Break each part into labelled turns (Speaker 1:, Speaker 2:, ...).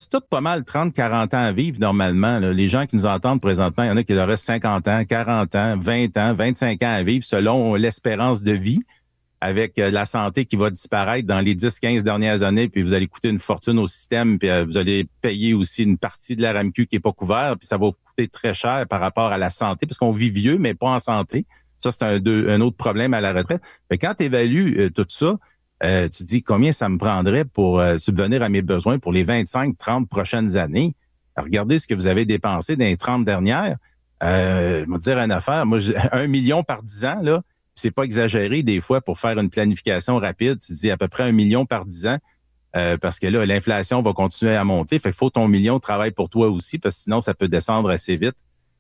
Speaker 1: reste tous pas mal 30, 40 ans à vivre normalement. Là. Les gens qui nous entendent présentement, il y en a qui leur restent 50 ans, 40 ans, 20 ans, 25 ans à vivre selon l'espérance de vie, avec la santé qui va disparaître dans les 10-15 dernières années, puis vous allez coûter une fortune au système, puis vous allez payer aussi une partie de la RAMQ qui est pas couverte, puis ça va vous coûter très cher par rapport à la santé, parce qu'on vit vieux, mais pas en santé. Ça, c'est un autre problème à la retraite. Mais quand tu évalues tout ça, tu te dis combien ça me prendrait pour subvenir à mes besoins pour les 25-30 prochaines années. Regardez ce que vous avez dépensé dans les 30 dernières. Je vais te dire une affaire, moi, 1 million par 10 ans, là, c'est pas exagéré des fois pour faire une planification rapide. Tu dis à peu près 1 million par 10 ans parce que là, l'inflation va continuer à monter. Fait qu'il faut ton million travaille pour toi aussi parce que sinon, ça peut descendre assez vite.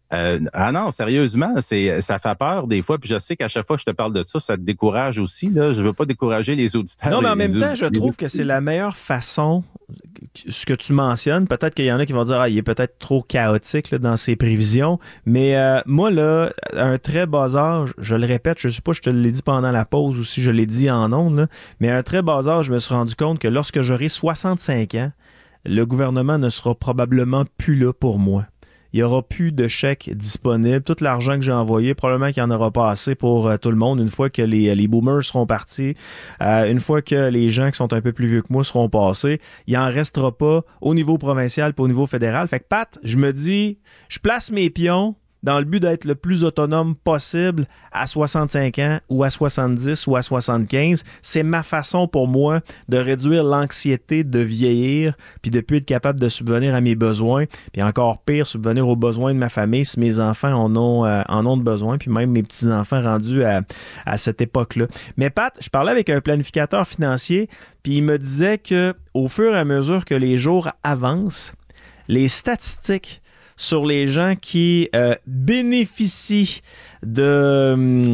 Speaker 1: Non, sérieusement, ça fait peur des fois. Puis je sais qu'à chaque fois que je te parle de ça, ça te décourage aussi. Là, je veux pas décourager les auditeurs.
Speaker 2: Non, mais en même temps, je trouve que c'est la meilleure façon, ce que tu mentionnes. Peut-être qu'il y en a qui vont dire, il est peut-être trop chaotique là, dans ses prévisions. Mais moi, là, à un très bas âge, je le répète, je sais pas, je te l'ai dit pendant la pause ou si je l'ai dit en ondes, là, mais à un très bas âge, je me suis rendu compte que lorsque j'aurai 65 ans, le gouvernement ne sera probablement plus là pour moi. Il n'y aura plus de chèques disponibles. Tout l'argent que j'ai envoyé, probablement qu'il n'y en aura pas assez pour tout le monde une fois que les boomers seront partis, une fois que les gens qui sont un peu plus vieux que moi seront passés. Il n'en restera pas au niveau provincial et au niveau fédéral. Fait que Pat, je me dis, je place mes pions dans le but d'être le plus autonome possible à 65 ans ou à 70 ou à 75. C'est ma façon pour moi de réduire l'anxiété de vieillir puis de plus être capable de subvenir à mes besoins. Puis encore pire, subvenir aux besoins de ma famille si mes enfants en ont besoin, puis même mes petits-enfants rendus à cette époque-là. Mais Pat, je parlais avec un planificateur financier puis il me disait que au fur et à mesure que les jours avancent, les statistiques sur les gens qui bénéficient de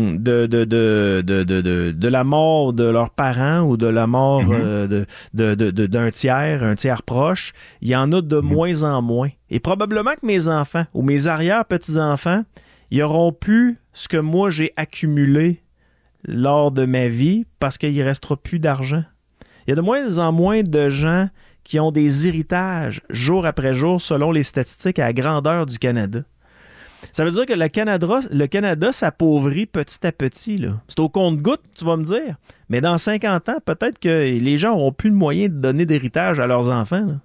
Speaker 2: la mort de leurs parents ou de la mort d'un tiers, un tiers proche, il y en a de moins en moins. Et probablement que mes enfants ou mes arrière-petits-enfants, ils n'auront plus ce que moi j'ai accumulé lors de ma vie parce qu'il ne restera plus d'argent. Il y a de moins en moins de gens qui ont des héritages jour après jour selon les statistiques à la grandeur du Canada. Ça veut dire que le Canada s'appauvrit petit à petit. Là. C'est au compte-gouttes, tu vas me dire. Mais dans 50 ans, peut-être que les gens n'auront plus de moyens de donner d'héritage à leurs enfants. Là.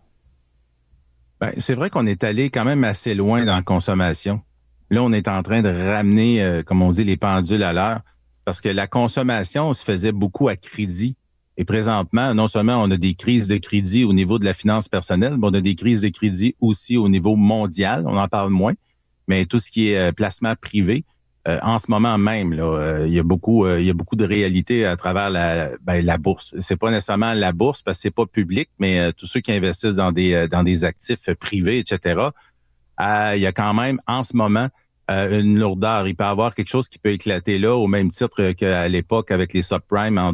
Speaker 1: Ben, c'est vrai qu'on est allé quand même assez loin dans la consommation. Là, on est en train de ramener, comme on dit, les pendules à l'heure parce que la consommation se faisait beaucoup à crédit. Et présentement, non seulement on a des crises de crédit au niveau de la finance personnelle, mais on a des crises de crédit aussi au niveau mondial. On en parle moins, mais tout ce qui est placement privé, en ce moment même, là, il y a beaucoup de réalités à travers la bourse. C'est pas nécessairement la bourse parce que c'est pas public, mais tous ceux qui investissent dans des actifs privés, etc. Il y a quand même en ce moment une lourdeur. Il peut y avoir quelque chose qui peut éclater là au même titre qu'à l'époque avec les subprimes en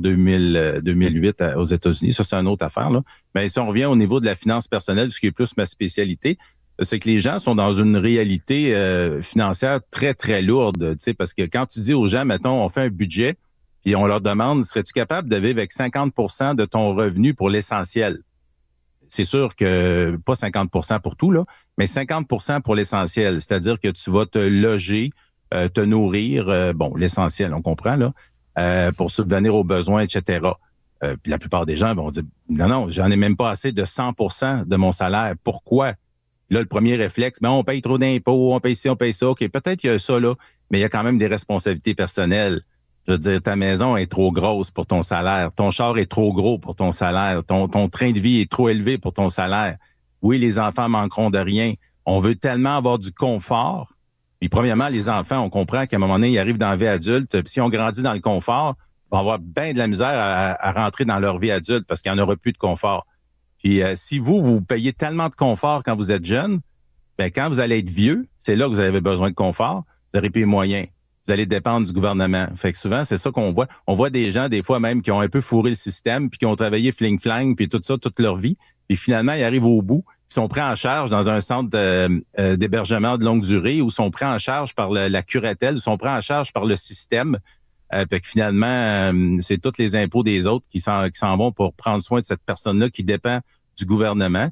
Speaker 1: 2008 aux États-Unis. Ça, c'est une autre affaire. Là. Mais si on revient au niveau de la finance personnelle, ce qui est plus ma spécialité, c'est que les gens sont dans une réalité financière très, très lourde. Tu sais, parce que quand tu dis aux gens, mettons, on fait un budget, puis on leur demande, serais-tu capable de vivre avec 50% de ton revenu pour l'essentiel? C'est sûr que pas 50% pour tout, là, mais 50% pour l'essentiel. C'est-à-dire que tu vas te loger, te nourrir, l'essentiel, on comprend, là, pour subvenir aux besoins, etc. Puis la plupart des gens vont dire, non, j'en ai même pas assez de 100% de mon salaire. Pourquoi? Là, le premier réflexe, on paye trop d'impôts, on paye ci, on paye ça. OK, peut-être qu'il y a ça, là, mais il y a quand même des responsabilités personnelles. Je veux dire, ta maison est trop grosse pour ton salaire. Ton char est trop gros pour ton salaire. Ton train de vie est trop élevé pour ton salaire. Oui, les enfants manqueront de rien. On veut tellement avoir du confort. Puis premièrement, les enfants, on comprend qu'à un moment donné, ils arrivent dans la vie adulte. Puis si on grandit dans le confort, ils vont avoir bien de la misère à rentrer dans leur vie adulte parce qu'il n'y en aura plus de confort. Puis si vous payez tellement de confort quand vous êtes jeune, ben quand vous allez être vieux, c'est là que vous avez besoin de confort. Vous n'aurez plus les moyens. Vous allez dépendre du gouvernement. Fait que souvent, c'est ça qu'on voit. On voit des gens, des fois même, qui ont un peu fourré le système, puis qui ont travaillé fling-flang, puis tout ça, toute leur vie. Puis finalement, ils arrivent au bout. Ils sont pris en charge dans un centre d'hébergement de longue durée, ou sont pris en charge par la curatelle, ou sont pris en charge par le système. Fait que finalement, c'est tous les impôts des autres qui s'en vont pour prendre soin de cette personne-là qui dépend du gouvernement.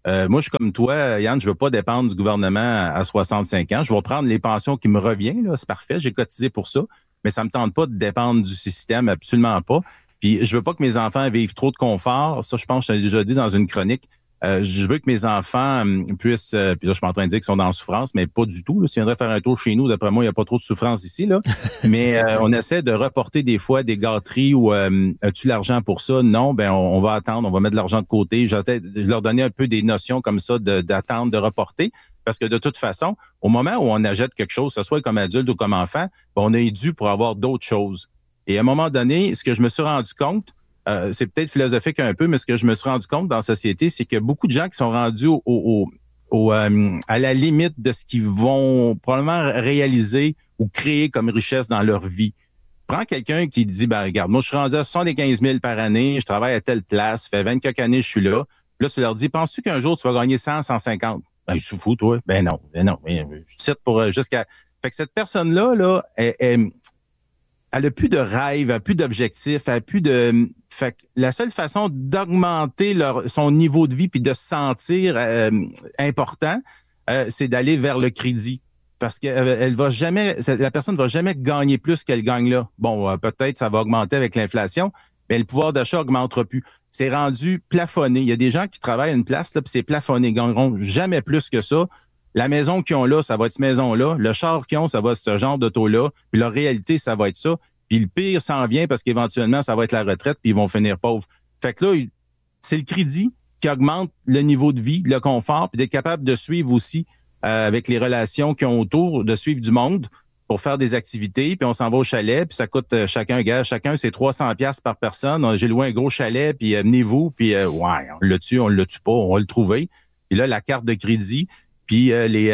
Speaker 1: Moi, je suis comme toi, Yann, je veux pas dépendre du gouvernement à 65 ans. Je vais prendre les pensions qui me reviennent, là, c'est parfait, j'ai cotisé pour ça, mais ça me tente pas de dépendre du système, absolument pas. Puis je veux pas que mes enfants vivent trop de confort. Ça, je pense que je t'ai déjà dit dans une chronique. Je veux que mes enfants puissent, puis là, je suis pas en train de dire qu'ils sont dans la souffrance, mais pas du tout. Là. S'ils viendraient faire un tour chez nous, d'après moi, il n'y a pas trop de souffrance ici. Là. Mais on essaie de reporter des fois des gâteries ou as-tu l'argent pour ça? Non, ben on va attendre, on va mettre de l'argent de côté. Je leur donner un peu des notions comme ça d'attendre, de reporter. Parce que de toute façon, au moment où on achète quelque chose, que ce soit comme adulte ou comme enfant, ben, on est dû pour avoir d'autres choses. Et à un moment donné, ce que je me suis rendu compte, c'est peut-être philosophique un peu, mais ce que je me suis rendu compte dans la société, c'est qu'il y a beaucoup de gens qui sont rendus à la limite de ce qu'ils vont probablement réaliser ou créer comme richesse dans leur vie. Prends quelqu'un qui dit, ben regarde, moi je suis rendu à 75 000 par année, je travaille à telle place, ça fait 24 années que je suis là. Là, tu leur dis, penses-tu qu'un jour tu vas gagner 100, 150? Ben, je suis fou, toi. Ben non. Je cite pour jusqu'à... Fait que cette personne-là, là, elle a plus de rêve, elle a plus d'objectifs, elle a plus de... Fait que la seule façon d'augmenter son niveau de vie puis de se sentir important, c'est d'aller vers le crédit. Parce que elle va jamais, la personne va jamais gagner plus qu'elle gagne là. Bon, peut-être ça va augmenter avec l'inflation, mais le pouvoir d'achat augmentera plus. C'est rendu plafonné. Il y a des gens qui travaillent à une place, là, puis c'est plafonné. Ils gagneront jamais plus que ça. La maison qu'ils ont là, ça va être cette maison-là. Le char qu'ils ont, ça va être ce genre d'auto-là. Puis leur réalité, ça va être ça. Puis le pire s'en vient parce qu'éventuellement, ça va être la retraite, puis ils vont finir pauvres. Fait que là, c'est le crédit qui augmente le niveau de vie, le confort, puis d'être capable de suivre aussi avec les relations qu'ils ont autour, de suivre du monde pour faire des activités. Puis on s'en va au chalet, puis ça coûte chacun c'est 300$ par personne. J'ai loué un gros chalet, puis venez-vous, puis ouais, on le tue pas, on va le trouver. Puis là, la carte de crédit, puis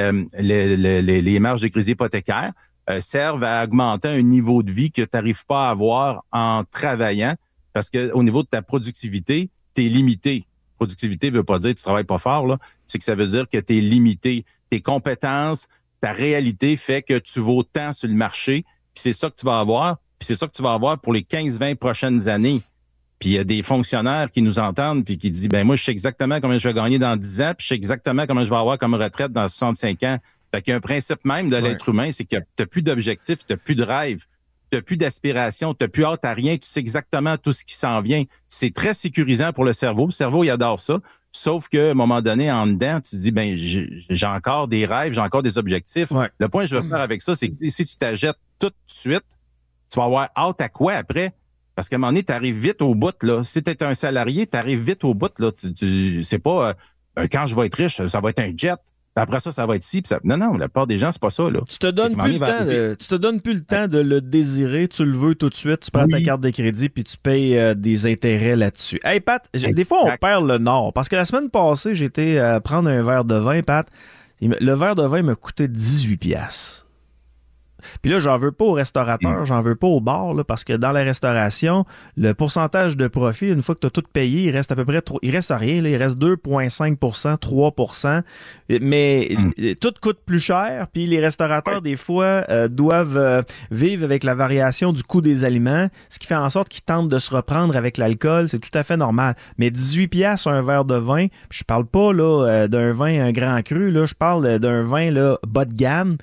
Speaker 1: les marges de crédit hypothécaires servent à augmenter un niveau de vie que tu n'arrives pas à avoir en travaillant parce que au niveau de ta productivité, tu es limité. Productivité veut pas dire que tu travailles pas fort, là. C'est que ça veut dire que tu es limité. Tes compétences, ta réalité fait que tu vaux tant sur le marché, puis c'est ça que tu vas avoir, puis c'est ça que tu vas avoir pour les 15-20 prochaines années. Puis il y a des fonctionnaires qui nous entendent puis qui disent, ben moi, je sais exactement combien je vais gagner dans 10 ans, puis je sais exactement combien je vais avoir comme retraite dans 65 ans. Fait qu'il y a un principe même de l'être humain, c'est que tu n'as plus d'objectifs, tu n'as plus de rêve, tu n'as plus d'aspiration, tu n'as plus hâte à rien, tu sais exactement tout ce qui s'en vient. C'est très sécurisant pour le cerveau. Le cerveau, il adore ça. Sauf qu'à un moment donné, en dedans, tu te dis, ben j'ai encore des rêves, j'ai encore des objectifs. Ouais. Le point que je veux faire avec ça, c'est que si tu t'achètes tout de suite, tu vas avoir hâte à quoi après? Parce qu'à un moment donné, tu arrives vite au bout, là. Si tu es un salarié, tu arrives vite au bout, là. C'est pas quand je vais être riche, ça va être un jet. Puis après ça va être ci. Non, la plupart des gens, c'est pas ça, là.
Speaker 2: Tu te donnes plus le temps de le désirer, tu le veux tout de suite, tu prends ta carte de crédit puis tu payes des intérêts là-dessus. Hey, Pat, des fois, on perd le nord. Parce que la semaine passée, j'étais prendre un verre de vin, Pat. Le verre de vin m'a coûté 18$. Puis là, j'en veux pas au restaurateur, j'en veux pas au bar, là, parce que dans la restauration, le pourcentage de profit, une fois que tu as tout payé, il reste à peu près, il reste rien, là, il reste 2,5%, 3%, mais tout coûte plus cher, puis les restaurateurs, des fois, doivent vivre avec la variation du coût des aliments, ce qui fait en sorte qu'ils tentent de se reprendre avec l'alcool, c'est tout à fait normal. Mais 18$ un verre de vin, je parle pas là d'un vin, un grand cru, là, je parle d'un vin là, bas de gamme.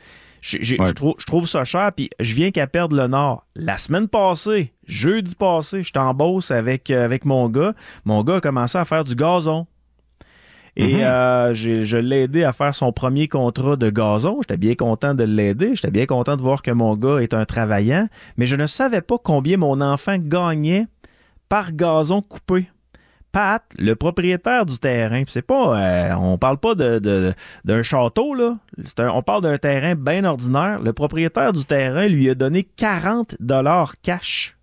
Speaker 2: Je trouve ça cher, puis je viens qu'à perdre le nord. La semaine passée, jeudi passé, j'étais en Beauce avec mon gars. Mon gars a commencé à faire du gazon. Et je l'ai aidé à faire son premier contrat de gazon. J'étais bien content de l'aider. J'étais bien content de voir que mon gars est un travaillant. Mais je ne savais pas combien mon enfant gagnait par gazon coupé. Pat, le propriétaire du terrain, c'est pas, on parle pas d'un château, là. On parle d'un terrain bien ordinaire. Le propriétaire du terrain lui a donné 40$ cash.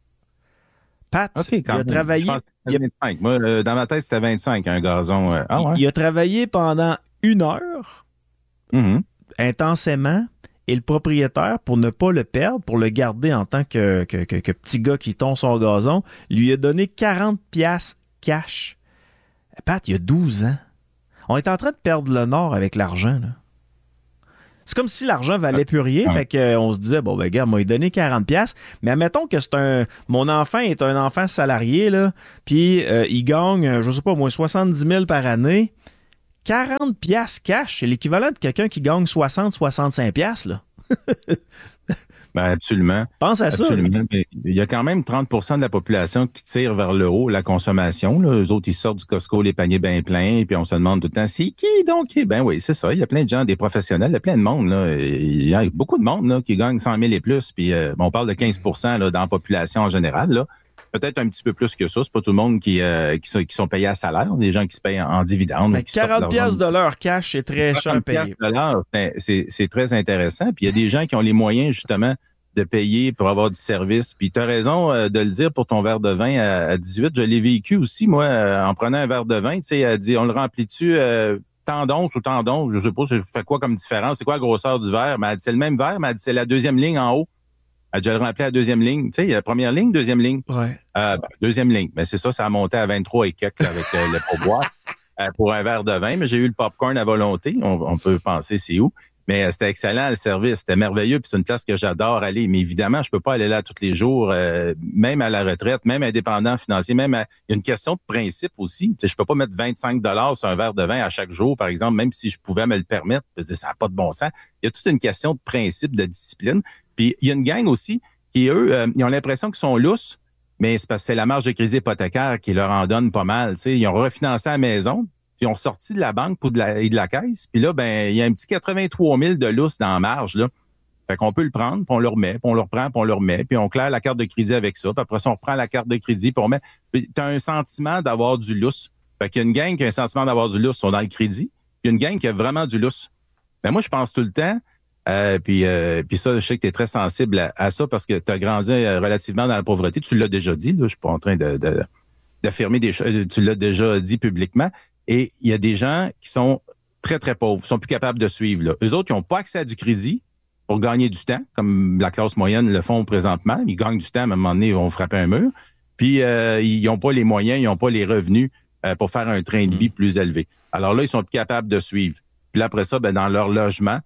Speaker 2: Pat, il a travaillé...
Speaker 1: Je 25. Moi, dans ma tête, c'était 25, un gazon.
Speaker 2: Il a travaillé pendant 1 heure, intensément, et le propriétaire, pour ne pas le perdre, pour le garder en tant que petit gars qui tombe son gazon, lui a donné 40$ cash. Pat, il y a 12 ans. On est en train de perdre le nord avec l'argent, là. C'est comme si l'argent valait plus rien, fait qu'on se disait, bon, ben, gars, m'a donné 40$, mais admettons que mon enfant est un enfant salarié, là, puis il gagne, je sais pas, moins 70 000 par année. 40 piastres cash, c'est l'équivalent de quelqu'un qui gagne 60-65 piastres, là.
Speaker 1: Ben absolument.
Speaker 2: Pense à ça.
Speaker 1: Absolument. Mais il y a quand même 30 de la population qui tire vers le haut la consommation. Là. Eux autres, ils sortent du Costco, les paniers bien pleins, puis on se demande tout le temps, c'est qui donc? Ben oui, c'est ça. Il y a plein de gens, des professionnels, il y a plein de monde. Là. Il y a beaucoup de monde là, qui gagne 100 000 et plus. Puis on parle de 15 là, dans la population en général. Là. Peut-être un petit peu plus que ça. C'est pas tout le monde qui sont payés à salaire. Des gens qui se payent en dividendes.
Speaker 2: Mais 40 piastres de l'heure cash, c'est très cher payé.
Speaker 1: C'est très intéressant. Puis il y a des gens qui ont les moyens, justement, de payer pour avoir du service. Puis tu as raison de le dire pour ton verre de vin à 18. Je l'ai vécu aussi, moi, en prenant un verre de vin. Tu sais, elle dit, on le remplit-tu tant d'onces ou tant d'onces? Je sais pas, ça fait quoi comme différence? C'est quoi la grosseur du verre? Mais elle dit, c'est le même verre, mais elle dit, c'est la deuxième ligne en haut. Elle dit, je le remplis à la deuxième ligne. Tu sais, il y a la première ligne, deuxième ligne.
Speaker 2: Ouais.
Speaker 1: Deuxième ligne. Mais c'est ça, ça a monté à 23 et quelques là, avec le pourboire pour un verre de vin. Mais j'ai eu le popcorn à volonté. On peut penser c'est où. Mais c'était excellent, le service. C'était merveilleux. Puis c'est une place que j'adore aller. Mais évidemment, je peux pas aller là tous les jours, même à la retraite, même indépendant financier. Il y a une question de principe aussi. Tu sais, je peux pas mettre 25 $ sur un verre de vin à chaque jour, par exemple, même si je pouvais me le permettre. Je dis, ça n'a pas de bon sens. Il y a toute une question de principe, de discipline. Puis il y a une gang aussi qui, eux, ils ont l'impression qu'ils sont lousses, mais c'est parce que c'est la marge de crédit hypothécaire qui leur en donne pas mal. Tu sais, ils ont refinancé la maison, puis ils ont sorti de la banque et de la caisse. Puis là, ben il y a un petit 83 000 de lousse dans la marge, là. Fait qu'on peut le prendre, puis on le remet, puis on le reprend, puis on le remet, puis on claire la carte de crédit avec ça. Puis après ça, on reprend la carte de crédit, puis on met. Puis t'as un sentiment d'avoir du lousse. Fait qu'il y a une gang qui a un sentiment d'avoir du lousse, ils sont dans le crédit. Puis il y a une gang qui a vraiment du lousse. Ben moi, je pense tout le temps. Puis ça, je sais que tu es très sensible à ça parce que tu as grandi relativement dans la pauvreté. Tu l'as déjà dit, là, je suis pas en train d'affirmer des choses. Tu l'as déjà dit publiquement. Et il y a des gens qui sont très, très pauvres, sont plus capables de suivre. Là. Eux autres, ils n'ont pas accès à du crédit pour gagner du temps, comme la classe moyenne le font présentement. Ils gagnent du temps, à un moment donné, ils vont frapper un mur. Puis ils n'ont pas les moyens, ils n'ont pas les revenus pour faire un train de vie plus élevé. Alors là, ils sont plus capables de suivre. Puis là, après ça, ben, dans leur logement,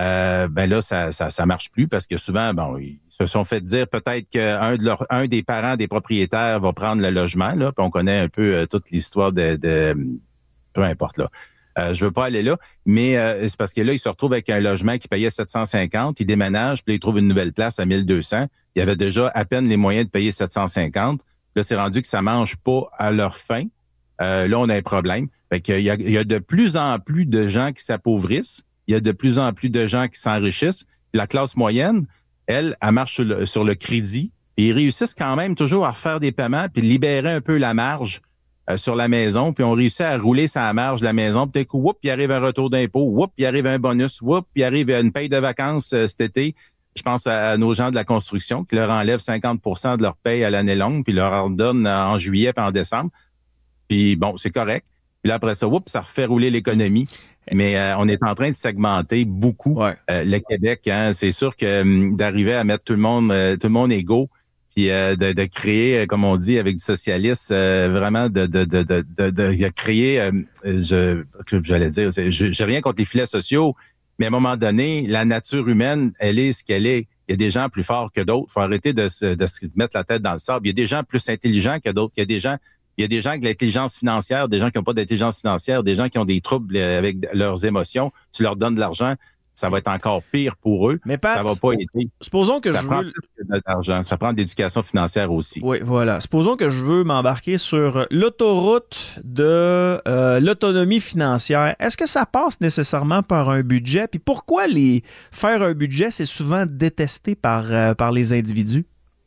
Speaker 1: ben là, ça marche plus parce que souvent, bon, ils se sont fait dire peut-être qu'un des parents des propriétaires va prendre le logement, là, puis on connaît un peu toute l'histoire de peu importe là. Je veux pas aller là, mais c'est parce que là, ils se retrouvent avec un logement qui payait 750, ils déménagent, puis là, ils trouvent une nouvelle place à 1200. Il y avait déjà à peine les moyens de payer 750. Là, c'est rendu que ça mange pas à leur faim. Là, on a un problème. Fait qu'il y a de plus en plus de gens qui s'appauvrissent. Il y a de plus en plus de gens qui s'enrichissent. La classe moyenne, elle marche sur le crédit. Et ils réussissent quand même toujours à refaire des paiements puis libérer un peu la marge sur la maison. Puis on réussit à rouler sa marge de la maison. Puis d'un coup, whoop, il arrive un retour d'impôt. Whoop, il arrive un bonus. Whoop, il arrive une paye de vacances cet été. Je pense à nos gens de la construction qui leur enlèvent 50 % de leur paye à l'année longue puis leur en donnent en juillet puis en décembre. Puis bon, c'est correct. Puis là, après ça, whoop, ça refait rouler l'économie. Mais on est en train de segmenter beaucoup le Québec. Hein. C'est sûr que d'arriver à mettre tout le monde égaux, puis de créer, comme on dit, avec du socialiste, vraiment de créer, j'allais dire, j'ai rien contre les filets sociaux, mais à un moment donné, la nature humaine, elle est ce qu'elle est. Il y a des gens plus forts que d'autres. Il faut arrêter de se mettre la tête dans le sable. Il y a des gens plus intelligents que d'autres. Il y a des gens avec l'intelligence financière, des gens qui n'ont pas d'intelligence financière, des gens qui ont des troubles avec leurs émotions. Tu leur donnes de l'argent, ça va être encore pire pour eux.
Speaker 2: Mais Pat,
Speaker 1: ça va pas aider.
Speaker 2: Supposons que
Speaker 1: ça prend plus que de l'argent. Ça prend de l'éducation financière aussi.
Speaker 2: Oui, voilà. Supposons que je veux m'embarquer sur l'autoroute de l'autonomie financière. Est-ce que ça passe nécessairement par un budget? Puis pourquoi faire un budget, c'est souvent détesté par les individus?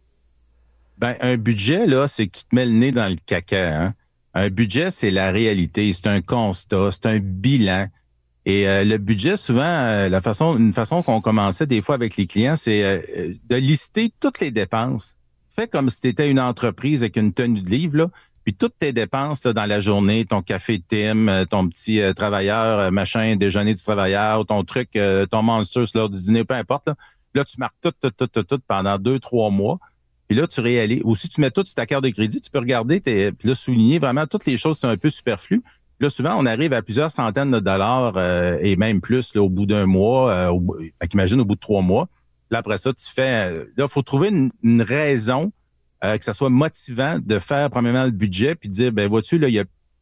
Speaker 1: Ben, un budget, là, c'est que tu te mets le nez dans le caca. Hein? Un budget, c'est la réalité, c'est un constat, c'est un bilan. Et le budget, souvent, une façon qu'on commençait des fois avec les clients, c'est de lister toutes les dépenses. Fais comme si tu étais une entreprise avec une tenue de livre, là, puis toutes tes dépenses là, dans la journée, ton café Tim, ton petit travailleur, machin, déjeuner du travailleur, ton truc, ton monster, l'heure du dîner, peu importe. Là, tu marques tout pendant 2-3 mois. Puis là, tu réalises. Ou si tu mets tout sur ta carte de crédit, tu peux regarder, puis là, souligner vraiment toutes les choses qui sont un peu superflues. Puis là, souvent, on arrive à plusieurs centaines de dollars et même plus là, au bout d'un mois. Imagine au bout de 3 mois. Là, après ça, tu fais... là, il faut trouver une raison que ça soit motivant de faire, premièrement, le budget, puis de dire, ben vois-tu, là, il y a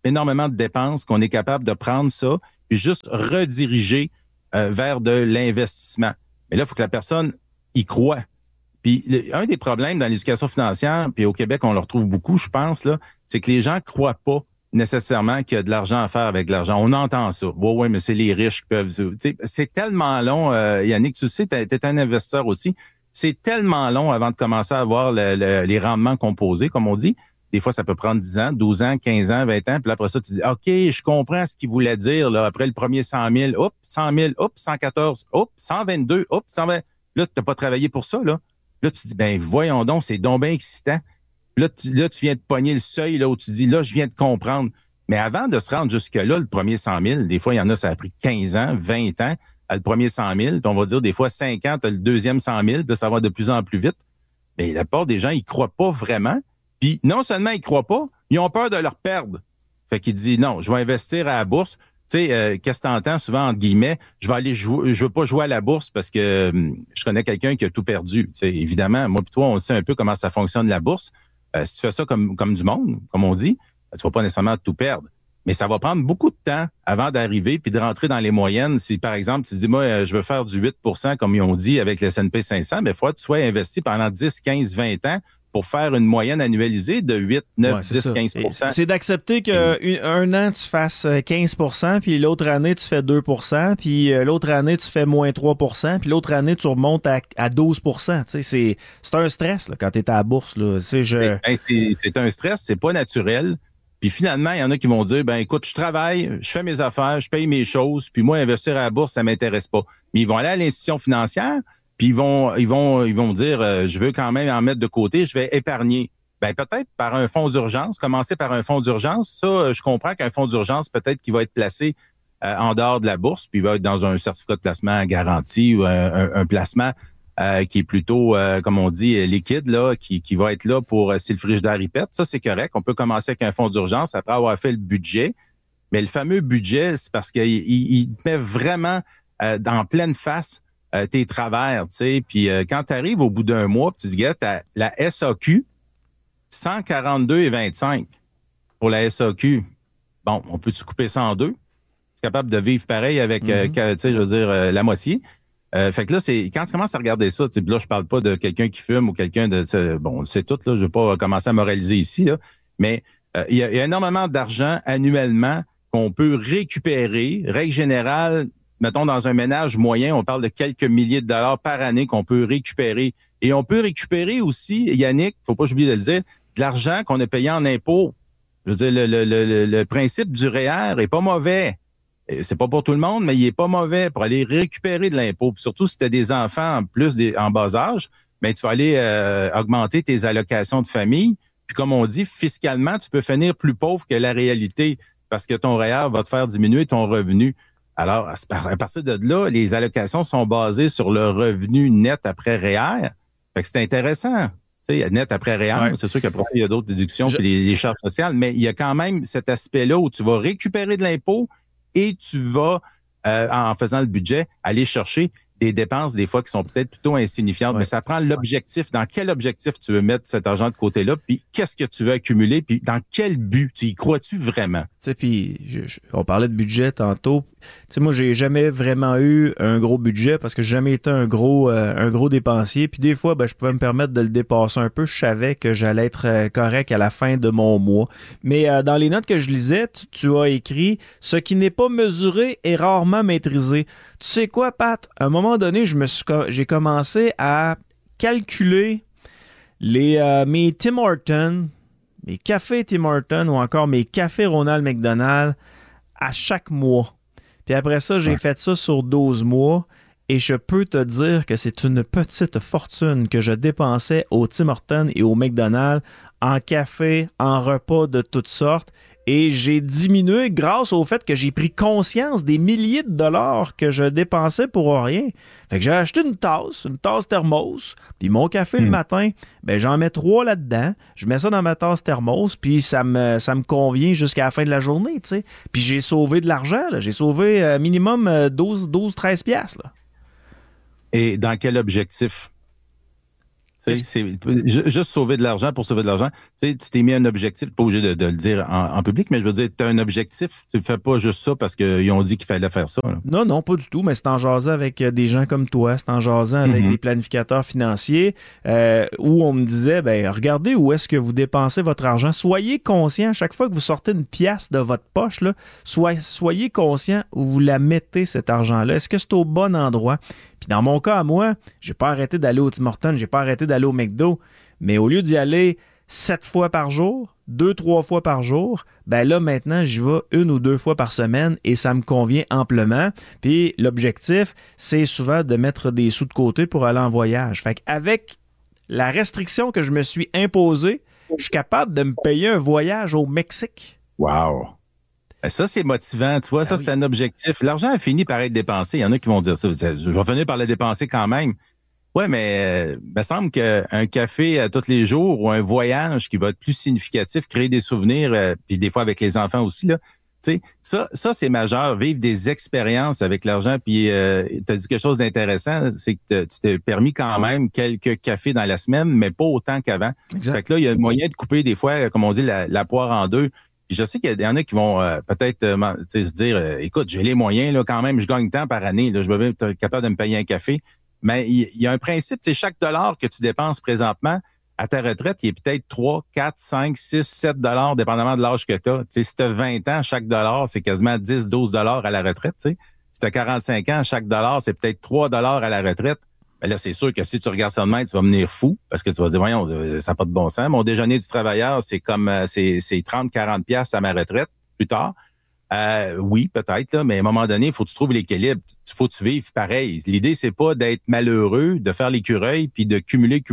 Speaker 1: énormément de dépenses qu'on est capable de prendre ça puis juste rediriger vers de l'investissement. Mais là, il faut que la personne y croit. Puis un des problèmes dans l'éducation financière, puis au Québec, on le retrouve beaucoup, je pense, là, c'est que les gens croient pas nécessairement qu'il y a de l'argent à faire avec de l'argent. On entend ça. Oui, mais c'est les riches qui peuvent... C'est tellement long. Yannick, tu sais, tu es un investisseur aussi. C'est tellement long avant de commencer à avoir les rendements composés, comme on dit. Des fois, ça peut prendre 10 ans, 12 ans, 15 ans, 20 ans. Puis là, après ça, tu dis, OK, je comprends ce qu'il voulait dire. Là, après le premier 100 000, hop, 100 000, hop, 114, hop, 122, hop, 120. Là, tu n'as pas travaillé pour ça, là. Là, tu dis, ben voyons donc, c'est donc bien excitant. Là, tu viens de pogner le seuil là, où tu dis, là, je viens de comprendre. Mais avant de se rendre jusque-là, le premier 100 000, des fois, il y en a, ça a pris 15 ans, 20 ans, à le premier 100 000. Puis on va dire, des fois, 5 ans, tu as le deuxième 100 000, puis ça va de plus en plus vite. Mais la plupart des gens, ils croient pas vraiment. Puis non seulement ils croient pas, ils ont peur de leur perdre. Fait qu'ils disent, non, je vais investir à la bourse. Tu sais, qu'est-ce que t'entends souvent, entre guillemets, je vais aller jouer, je veux pas jouer à la bourse parce que je connais quelqu'un qui a tout perdu. Tu sais, évidemment, moi et toi, on sait un peu comment ça fonctionne la bourse. Si tu fais ça comme du monde, comme on dit, tu vas pas nécessairement tout perdre. Mais ça va prendre beaucoup de temps avant d'arriver puis de rentrer dans les moyennes. Si, par exemple, tu dis, moi, je veux faire du 8 comme ils ont dit avec le S&P 500, mais il faut que tu sois investi pendant 10, 15, 20 ans pour faire une moyenne annualisée de 8, 9, 10, 15 %.
Speaker 2: C'est d'accepter qu'un an, tu fasses 15 puis l'autre année, tu fais 2 puis l'autre année, tu fais moins 3 puis l'autre année, tu remontes à 12 c'est un stress là, quand tu es à la bourse. Là.
Speaker 1: C'est un stress, c'est pas naturel. Puis finalement, il y en a qui vont dire, ben écoute, je travaille, je fais mes affaires, je paye mes choses, puis moi, investir à la bourse, ça m'intéresse pas. Mais ils vont aller à l'institution financière, puis ils vont dire, je veux quand même en mettre de côté, je vais épargner. Ben peut-être par un fonds d'urgence, commencer par un fonds d'urgence. Ça, je comprends qu'un fonds d'urgence, peut-être qu'il va être placé en dehors de la bourse, puis il va être dans un certificat de placement garanti ou un placement qui est plutôt, comme on dit, liquide, là, qui va être là pour si le frigidaire y pète. Ça, c'est correct. On peut commencer avec un fonds d'urgence après avoir fait le budget. Mais le fameux budget, c'est parce qu'il te met vraiment en pleine face tes travers, tu sais. Puis quand tu arrives au bout d'un mois, tu te dis, t'as la SAQ, 142,25 pour la SAQ. Bon, on peut-tu couper ça en deux? C'est capable de vivre pareil avec, tu sais, je veux dire, la moitié. Fait que là, c'est quand tu commences à regarder ça, tu sais, là, je parle pas de quelqu'un qui fume ou quelqu'un de... Bon, c'est tout, là, je vais pas commencer à moraliser ici, là, mais il y a énormément d'argent annuellement qu'on peut récupérer. Règle générale, mettons, dans un ménage moyen, on parle de quelques milliers de dollars par année qu'on peut récupérer. Et on peut récupérer aussi, Yannick, faut pas oublier de le dire, de l'argent qu'on a payé en impôts. Je veux dire, le principe du REER est pas mauvais. C'est pas pour tout le monde, mais il est pas mauvais pour aller récupérer de l'impôt. Puis surtout, si tu as des enfants en plus en bas âge, ben tu vas aller augmenter tes allocations de famille. Puis comme on dit, fiscalement, tu peux finir plus pauvre que la réalité parce que ton REER va te faire diminuer ton revenu. Alors, à partir de là, les allocations sont basées sur le revenu net après REER. Fait que c'est intéressant. Tu sais, net après REER, c'est sûr qu'après, il y a d'autres déductions puis les charges sociales, mais il y a quand même cet aspect-là où tu vas récupérer de l'impôt et tu vas, en faisant le budget, aller chercher des dépenses, des fois, qui sont peut-être plutôt insignifiantes. Mais ça prend l'objectif. Dans quel objectif tu veux mettre cet argent de côté-là? Puis qu'est-ce que tu veux accumuler? Puis dans quel but? Tu y crois-tu vraiment?
Speaker 2: Tu sais, puis on parlait de budget tantôt. Tu sais, moi, j'ai jamais vraiment eu un gros budget parce que j'ai jamais été un gros dépensier. Puis des fois, ben, je pouvais me permettre de le dépasser un peu. Je savais que j'allais être correct à la fin de mon mois. Mais dans les notes que je lisais, tu as écrit « Ce qui n'est pas mesuré est rarement maîtrisé ». Tu sais quoi, Pat? À un moment donné, j'ai commencé à calculer mes Tim Hortons, mes cafés Tim Hortons ou encore mes cafés Ronald McDonald à chaque mois. Puis après ça, j'ai fait ça sur 12 mois et je peux te dire que c'est une petite fortune que je dépensais au Tim Hortons et au McDonald's en café, en repas de toutes sortes. Et j'ai diminué grâce au fait que j'ai pris conscience des milliers de dollars que je dépensais pour rien. Fait que j'ai acheté une tasse thermos, puis mon café le matin, ben j'en mets 3 là-dedans, je mets ça dans ma tasse thermos, puis ça me convient jusqu'à la fin de la journée, tu sais. Puis j'ai sauvé de l'argent, là. J'ai sauvé minimum 12-13 piastres, là.
Speaker 1: Et dans quel objectif? Juste sauver de l'argent pour sauver de l'argent. Tu t'es mis un objectif, pas obligé de le dire en public, mais je veux dire, tu as un objectif. Tu ne fais pas juste ça parce qu'ils ont dit qu'il fallait faire ça. Là.
Speaker 2: Non, non, pas du tout, mais c'est en jasant avec des gens comme toi, c'est en jasant avec des planificateurs financiers où on me disait, ben regardez où est-ce que vous dépensez votre argent. Soyez conscient, chaque fois que vous sortez une pièce de votre poche, là, soyez conscient où vous la mettez, cet argent-là. Est-ce que c'est au bon endroit? Puis dans mon cas, à moi, j'ai pas arrêté d'aller au Tim Hortons, j'ai pas arrêté d'aller au McDo, mais au lieu d'y aller 7 fois par jour, 2-3 fois par jour, ben là, maintenant, j'y vais 1 ou 2 fois par semaine et ça me convient amplement. Puis l'objectif, c'est souvent de mettre des sous de côté pour aller en voyage. Fait qu'avec la restriction que je me suis imposée, je suis capable de me payer un voyage au Mexique.
Speaker 1: Wow! Ça, c'est motivant. Tu vois, c'est un objectif. L'argent a fini par être dépensé. Il y en a qui vont dire ça. Je vais finir par le dépenser quand même. Oui, mais il me semble qu'un café à tous les jours ou un voyage qui va être plus significatif, créer des souvenirs, puis des fois avec les enfants aussi, là, tu sais, ça c'est majeur. Vivre des expériences avec l'argent. Puis tu as dit quelque chose d'intéressant, c'est que tu t'es permis quand même quelques cafés dans la semaine, mais pas autant qu'avant.
Speaker 2: Exact.
Speaker 1: Fait que là, il y a moyen de couper des fois, comme on dit, la poire en deux. Puis je sais qu'il y en a qui vont peut-être se dire, écoute, j'ai les moyens, là, quand même, je gagne tant par année, là, je vais être capable de me payer un café. Mais il y a un principe, c'est chaque dollar que tu dépenses présentement à ta retraite, il est peut-être 3, 4, 5, 6, 7 dollars, dépendamment de l'âge que tu as. Si tu as 20 ans, chaque dollar, c'est quasiment 10, 12 dollars à la retraite. T'sais. Si tu as 45 ans, chaque dollar, c'est peut-être 3 dollars à la retraite. Ben là, c'est sûr que si tu regardes ça de même, tu vas venir fou parce que tu vas dire, voyons, ça n'a pas de bon sens. Mon déjeuner du travailleur, c'est comme c'est 30, 40 piastres à ma retraite plus tard. Oui, peut-être, là, mais à un moment donné, il faut que tu trouves l'équilibre. Il faut que tu vives pareil. L'idée, c'est pas d'être malheureux, de faire l'écureuil, puis de cumuler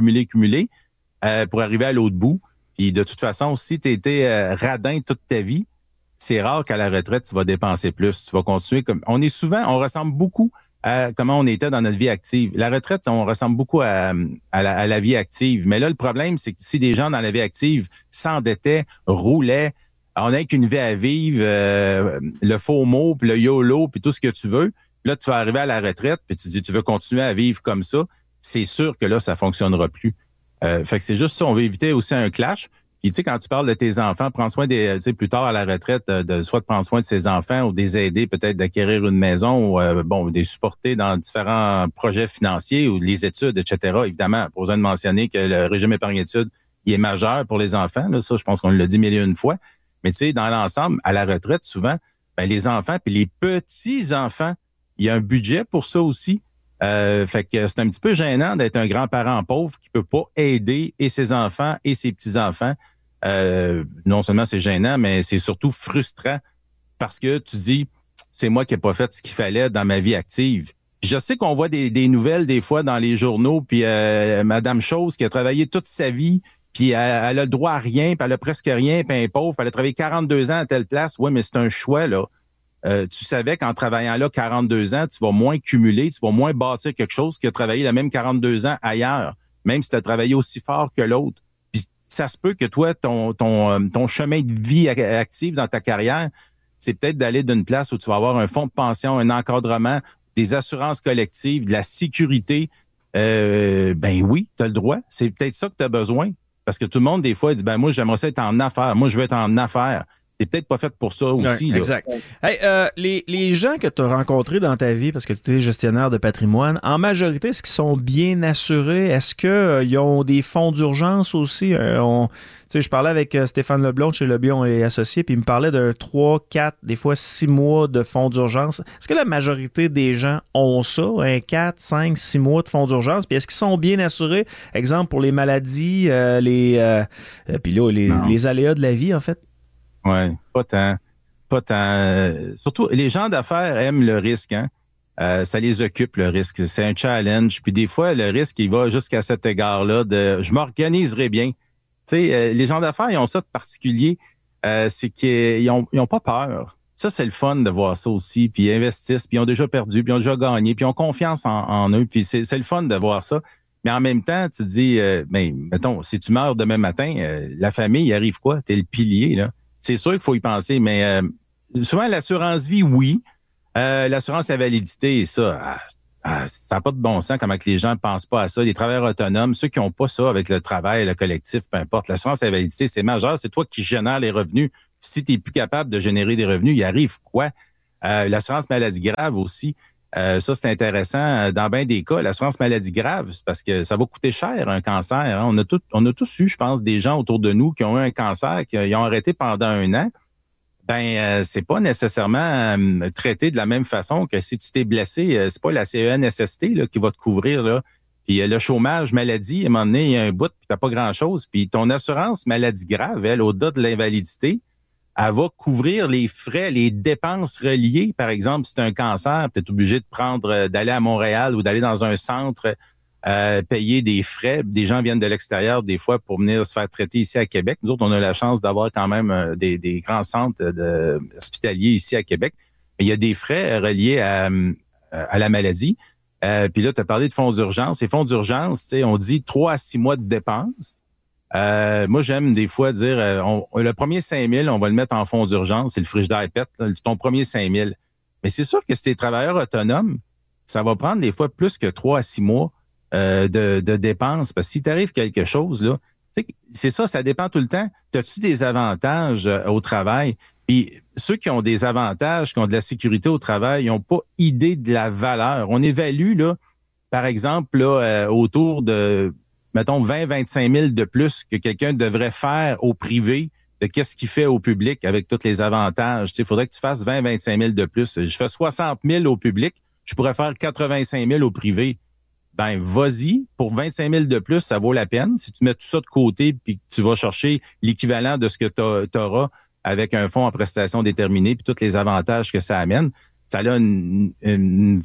Speaker 1: pour arriver à l'autre bout. Puis de toute façon, si tu étais radin toute ta vie, c'est rare qu'à la retraite, tu vas dépenser plus. Tu vas continuer comme... On ressemble beaucoup à comment on était dans notre vie active. La retraite, on ressemble beaucoup à la vie active. Mais là, le problème, c'est que si des gens dans la vie active s'endettaient, roulaient, on n'a qu'une vie à vivre, le FOMO, puis le YOLO, puis tout ce que tu veux. Puis là, tu vas arriver à la retraite, puis tu dis, tu veux continuer à vivre comme ça. C'est sûr que là, ça fonctionnera plus. Fait que c'est juste ça. On veut éviter aussi un clash. Puis, tu sais, quand tu parles de tes enfants, prends soin plus tard à la retraite, soit de prendre soin de ses enfants ou des aider peut-être d'acquérir une maison ou, des supporter dans différents projets financiers ou les études, etc. Évidemment, pas besoin de mentionner que le régime épargne-études, il est majeur pour les enfants. Là, ça, je pense qu'on l'a dit 1 000 fois. Mais tu sais, dans l'ensemble, à la retraite, souvent, ben, les enfants puis les petits-enfants, il y a un budget pour ça aussi. Fait que c'est un petit peu gênant d'être un grand-parent pauvre qui peut pas aider et ses enfants et ses petits-enfants. Non seulement c'est gênant, mais c'est surtout frustrant parce que tu dis, c'est moi qui n'ai pas fait ce qu'il fallait dans ma vie active. Puis je sais qu'on voit des nouvelles des fois dans les journaux, puis Madame Chose qui a travaillé toute sa vie, puis elle a le droit à rien, puis elle a presque rien, puis elle est pauvre, puis elle a travaillé 42 ans à telle place. Oui, mais c'est un choix, là. Tu savais qu'en travaillant là 42 ans, tu vas moins cumuler, tu vas moins bâtir quelque chose que travailler la même 42 ans ailleurs, même si tu as travaillé aussi fort que l'autre. Puis ça se peut que toi, ton chemin de vie active dans ta carrière, c'est peut-être d'aller d'une place où tu vas avoir un fonds de pension, un encadrement, des assurances collectives, de la sécurité. Ben oui, tu as le droit. C'est peut-être ça que tu as besoin. Parce que tout le monde, des fois, dit, ben moi, j'aimerais ça être en affaires. Moi, je veux être en affaires. T'es peut-être pas fait pour ça aussi.
Speaker 2: Ouais, exact. Hey, les gens que tu as rencontrés dans ta vie, parce que tu es gestionnaire de patrimoine, en majorité, est-ce qu'ils sont bien assurés? Est-ce qu'ils ont des fonds d'urgence aussi? Je parlais avec Stéphane Leblond chez Leblond et Associés, puis il me parlait de 3, 4, des fois 6 mois de fonds d'urgence. Est-ce que la majorité des gens ont ça, un 4, 5, 6 mois de fonds d'urgence? Puis est-ce qu'ils sont bien assurés? Exemple, pour les maladies, puis là, les aléas de la vie, en fait?
Speaker 1: Oui, pas tant. Pas tant. Surtout, les gens d'affaires aiment le risque, hein. Ça les occupe, le risque. C'est un challenge. Puis des fois, le risque, il va jusqu'à cet égard-là de je m'organiserai bien. Tu sais, les gens d'affaires, ils ont ça de particulier. C'est qu'ils ont pas peur. Ça, c'est le fun de voir ça aussi. Puis ils investissent, puis ils ont déjà perdu, puis ils ont déjà gagné, puis ils ont confiance en eux. Puis c'est le fun de voir ça. Mais en même temps, tu te dis, mettons, si tu meurs demain matin, la famille, il arrive quoi? T'es le pilier, là. C'est sûr qu'il faut y penser, mais souvent, l'assurance vie, oui. L'assurance invalidité, ça, ça n'a pas de bon sens comment que les gens ne pensent pas à ça. Les travailleurs autonomes, ceux qui n'ont pas ça avec le travail, le collectif, peu importe. L'assurance invalidité, c'est majeur. C'est toi qui génères les revenus. Si tu n'es plus capable de générer des revenus, il arrive quoi? L'assurance maladie grave aussi. Ça, c'est intéressant. Dans bien des cas, l'assurance maladie grave, c'est parce que ça va coûter cher, un cancer. Hein. On a tous eu, je pense, des gens autour de nous qui ont eu un cancer, qui ont arrêté pendant 1 an. C'est pas nécessairement traité de la même façon que si tu t'es blessé. C'est pas la CENSST là, qui va te couvrir. Là. Puis le chômage, maladie, à un moment donné, il y a un bout, puis t'as pas grand-chose. Puis ton assurance maladie grave, elle, au-delà de l'invalidité, elle va couvrir les frais, les dépenses reliées. Par exemple, si tu as un cancer, tu es obligé d'aller à Montréal ou d'aller dans un centre, payer des frais. Des gens viennent de l'extérieur des fois pour venir se faire traiter ici à Québec. Nous autres, on a la chance d'avoir quand même des grands centres hospitaliers ici à Québec. Mais il y a des frais reliés à la maladie. Puis là, tu as parlé de fonds d'urgence. Les fonds d'urgence, on dit 3 à 6 mois de dépenses. Moi, j'aime des fois dire, le premier 5 000, on va le mettre en fonds d'urgence. C'est le frigidaire pète, ton premier 5 000. Mais c'est sûr que si tu es travailleur autonome, ça va prendre des fois plus que 3 à 6 mois de dépenses. Parce que si t'arrive quelque chose, là, c'est ça dépend tout le temps. As-tu des avantages au travail? Puis ceux qui ont des avantages, qui ont de la sécurité au travail, ils n'ont pas idée de la valeur. On évalue, là, par exemple, là, autour de, mettons, 20-25 000 de plus que quelqu'un devrait faire au privé de qu'est-ce qu'il fait au public avec tous les avantages. Il faudrait que tu fasses 20-25 000 de plus. Je fais 60 000 au public, je pourrais faire 85 000 au privé. Vas-y, pour 25 000 de plus, ça vaut la peine. Si tu mets tout ça de côté puis que tu vas chercher l'équivalent de ce que tu auras avec un fonds en prestation déterminée puis tous les avantages que ça amène, ça a une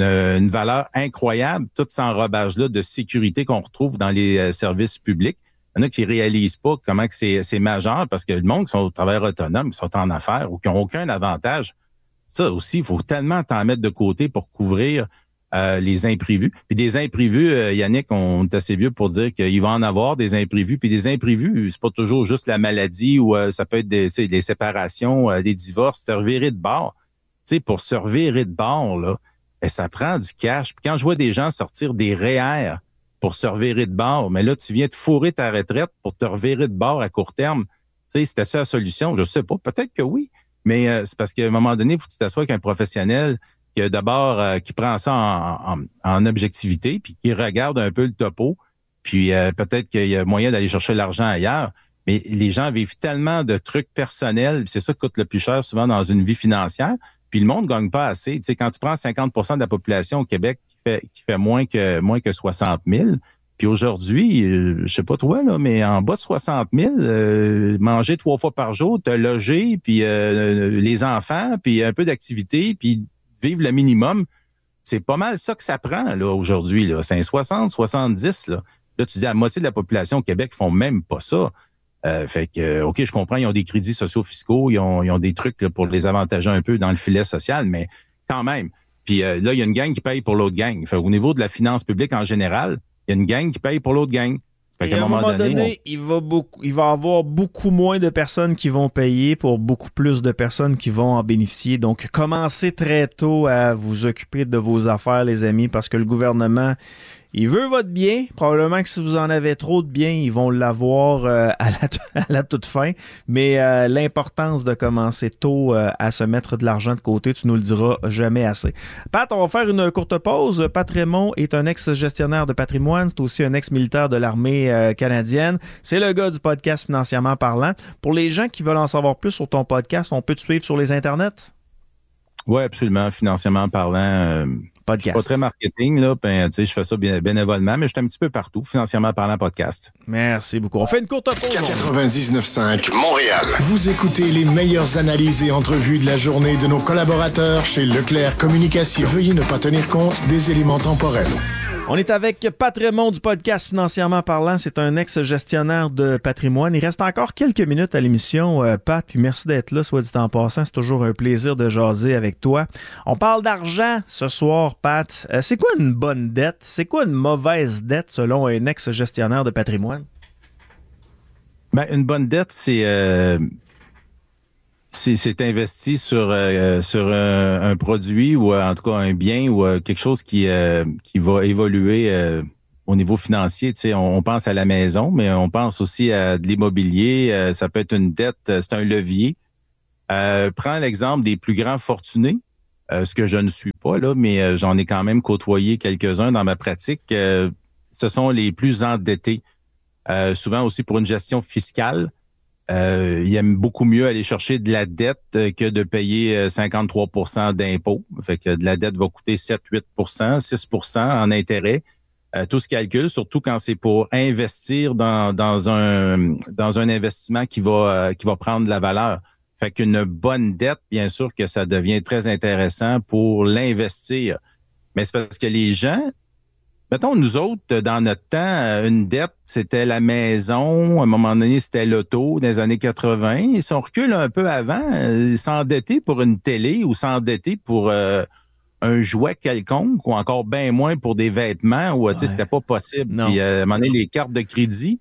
Speaker 1: valeur incroyable, tout cet enrobage-là de sécurité qu'on retrouve dans les services publics. Il y en a qui réalisent pas comment que c'est majeur parce que le monde qui sont travailleurs autonomes, qui sont en affaires ou qui n'ont aucun avantage, ça aussi, il faut tellement t'en mettre de côté pour couvrir les imprévus. Puis des imprévus, Yannick, on est assez vieux pour dire qu'il va en avoir des imprévus. Puis des imprévus, c'est pas toujours juste la maladie ou ça peut être des séparations, des divorces, te revirer de bord. Tu sais, pour se revirer de bord, là, ça prend du cash. Puis quand je vois des gens sortir des REER pour se revirer de bord, mais là, tu viens de fourrer ta retraite pour te revirer de bord à court terme. Tu sais, c'était ça la solution? Je sais pas. Peut-être que oui. Mais c'est parce qu'à un moment donné, il faut que tu t'assoies avec un professionnel qui d'abord qui prend ça en objectivité, puis qui regarde un peu le topo, puis peut-être qu'il y a moyen d'aller chercher l'argent ailleurs. Mais les gens vivent tellement de trucs personnels, c'est ça qui coûte le plus cher souvent dans une vie financière, puis le monde gagne pas assez. Tu sais, quand tu prends 50 % de la population au Québec qui fait moins que 60 000, puis aujourd'hui, je sais pas toi, là, mais en bas de 60 000, manger 3 fois par jour, te loger, puis les enfants, puis un peu d'activité, puis vivre le minimum, c'est pas mal ça que ça prend là aujourd'hui. Là. C'est un 60, 70. Là, tu dis, la moitié de la population au Québec font même pas ça. Fait que, OK, je comprends, ils ont des crédits sociaux-fiscaux, ils ont des trucs là, pour les avantager un peu dans le filet social, mais quand même. Puis là, il y a une gang qui paye pour l'autre gang. Fait, au niveau de la finance publique en général, il y a une gang qui paye pour l'autre gang.
Speaker 2: Et à un moment donné, il va y avoir beaucoup moins de personnes qui vont payer pour beaucoup plus de personnes qui vont en bénéficier. Donc, commencez très tôt à vous occuper de vos affaires, les amis, parce que le gouvernement, il veut votre bien. Probablement que si vous en avez trop de biens, ils vont l'avoir à la toute fin. Mais l'importance de commencer tôt à se mettre de l'argent de côté, tu nous le diras jamais assez. Pat, on va faire une courte pause. Pat Raymond est un ex-gestionnaire de patrimoine. C'est aussi un ex-militaire de l'armée canadienne. C'est le gars du podcast Financièrement parlant. Pour les gens qui veulent en savoir plus sur ton podcast, on peut te suivre sur les internets?
Speaker 1: Oui, absolument. Financièrement parlant...
Speaker 2: podcast.
Speaker 1: Je suis pas très marketing, là. Je fais ça bénévolement, mais je suis un petit peu partout. Financièrement parlant, podcast.
Speaker 2: Merci beaucoup. On fait une courte pause.
Speaker 3: 99.5 Montréal. Vous écoutez les meilleures analyses et entrevues de la journée de nos collaborateurs chez Leclerc Communication. Veuillez ne pas tenir compte des éléments temporels.
Speaker 2: On est avec Pat Raymond du podcast Financièrement parlant. C'est un ex-gestionnaire de patrimoine. Il reste encore quelques minutes à l'émission, Pat, puis merci d'être là, soit dit en passant. C'est toujours un plaisir de jaser avec toi. On parle d'argent ce soir, Pat. C'est quoi une bonne dette? C'est quoi une mauvaise dette selon un ex-gestionnaire de patrimoine?
Speaker 1: Une bonne dette, c'est c'est investi sur un produit ou en tout cas un bien ou quelque chose qui va évoluer au niveau financier. Tu sais, on pense à la maison, mais on pense aussi à de l'immobilier. Ça peut être une dette, c'est un levier. Prends l'exemple des plus grands fortunés, ce que je ne suis pas là, mais j'en ai quand même côtoyé quelques-uns dans ma pratique. Ce sont les plus endettés, souvent aussi pour une gestion fiscale. Ils aiment beaucoup mieux aller chercher de la dette que de payer 53% d'impôts. Fait que de la dette va coûter 7-8%, 6% en intérêt. Tout se calcule, surtout quand c'est pour investir dans un investissement qui va prendre de la valeur. Fait qu'une bonne dette, bien sûr que ça devient très intéressant pour l'investir. Mais c'est parce que les gens, mettons, nous autres, dans notre temps, une dette, c'était la maison. À un moment donné, c'était l'auto dans les années 80. Et si on recule un peu avant, s'endetter pour une télé ou s'endetter pour un jouet quelconque ou encore bien moins pour des vêtements, ou c'était pas possible.
Speaker 2: Non.
Speaker 1: Puis, à un moment donné, les cartes de crédit,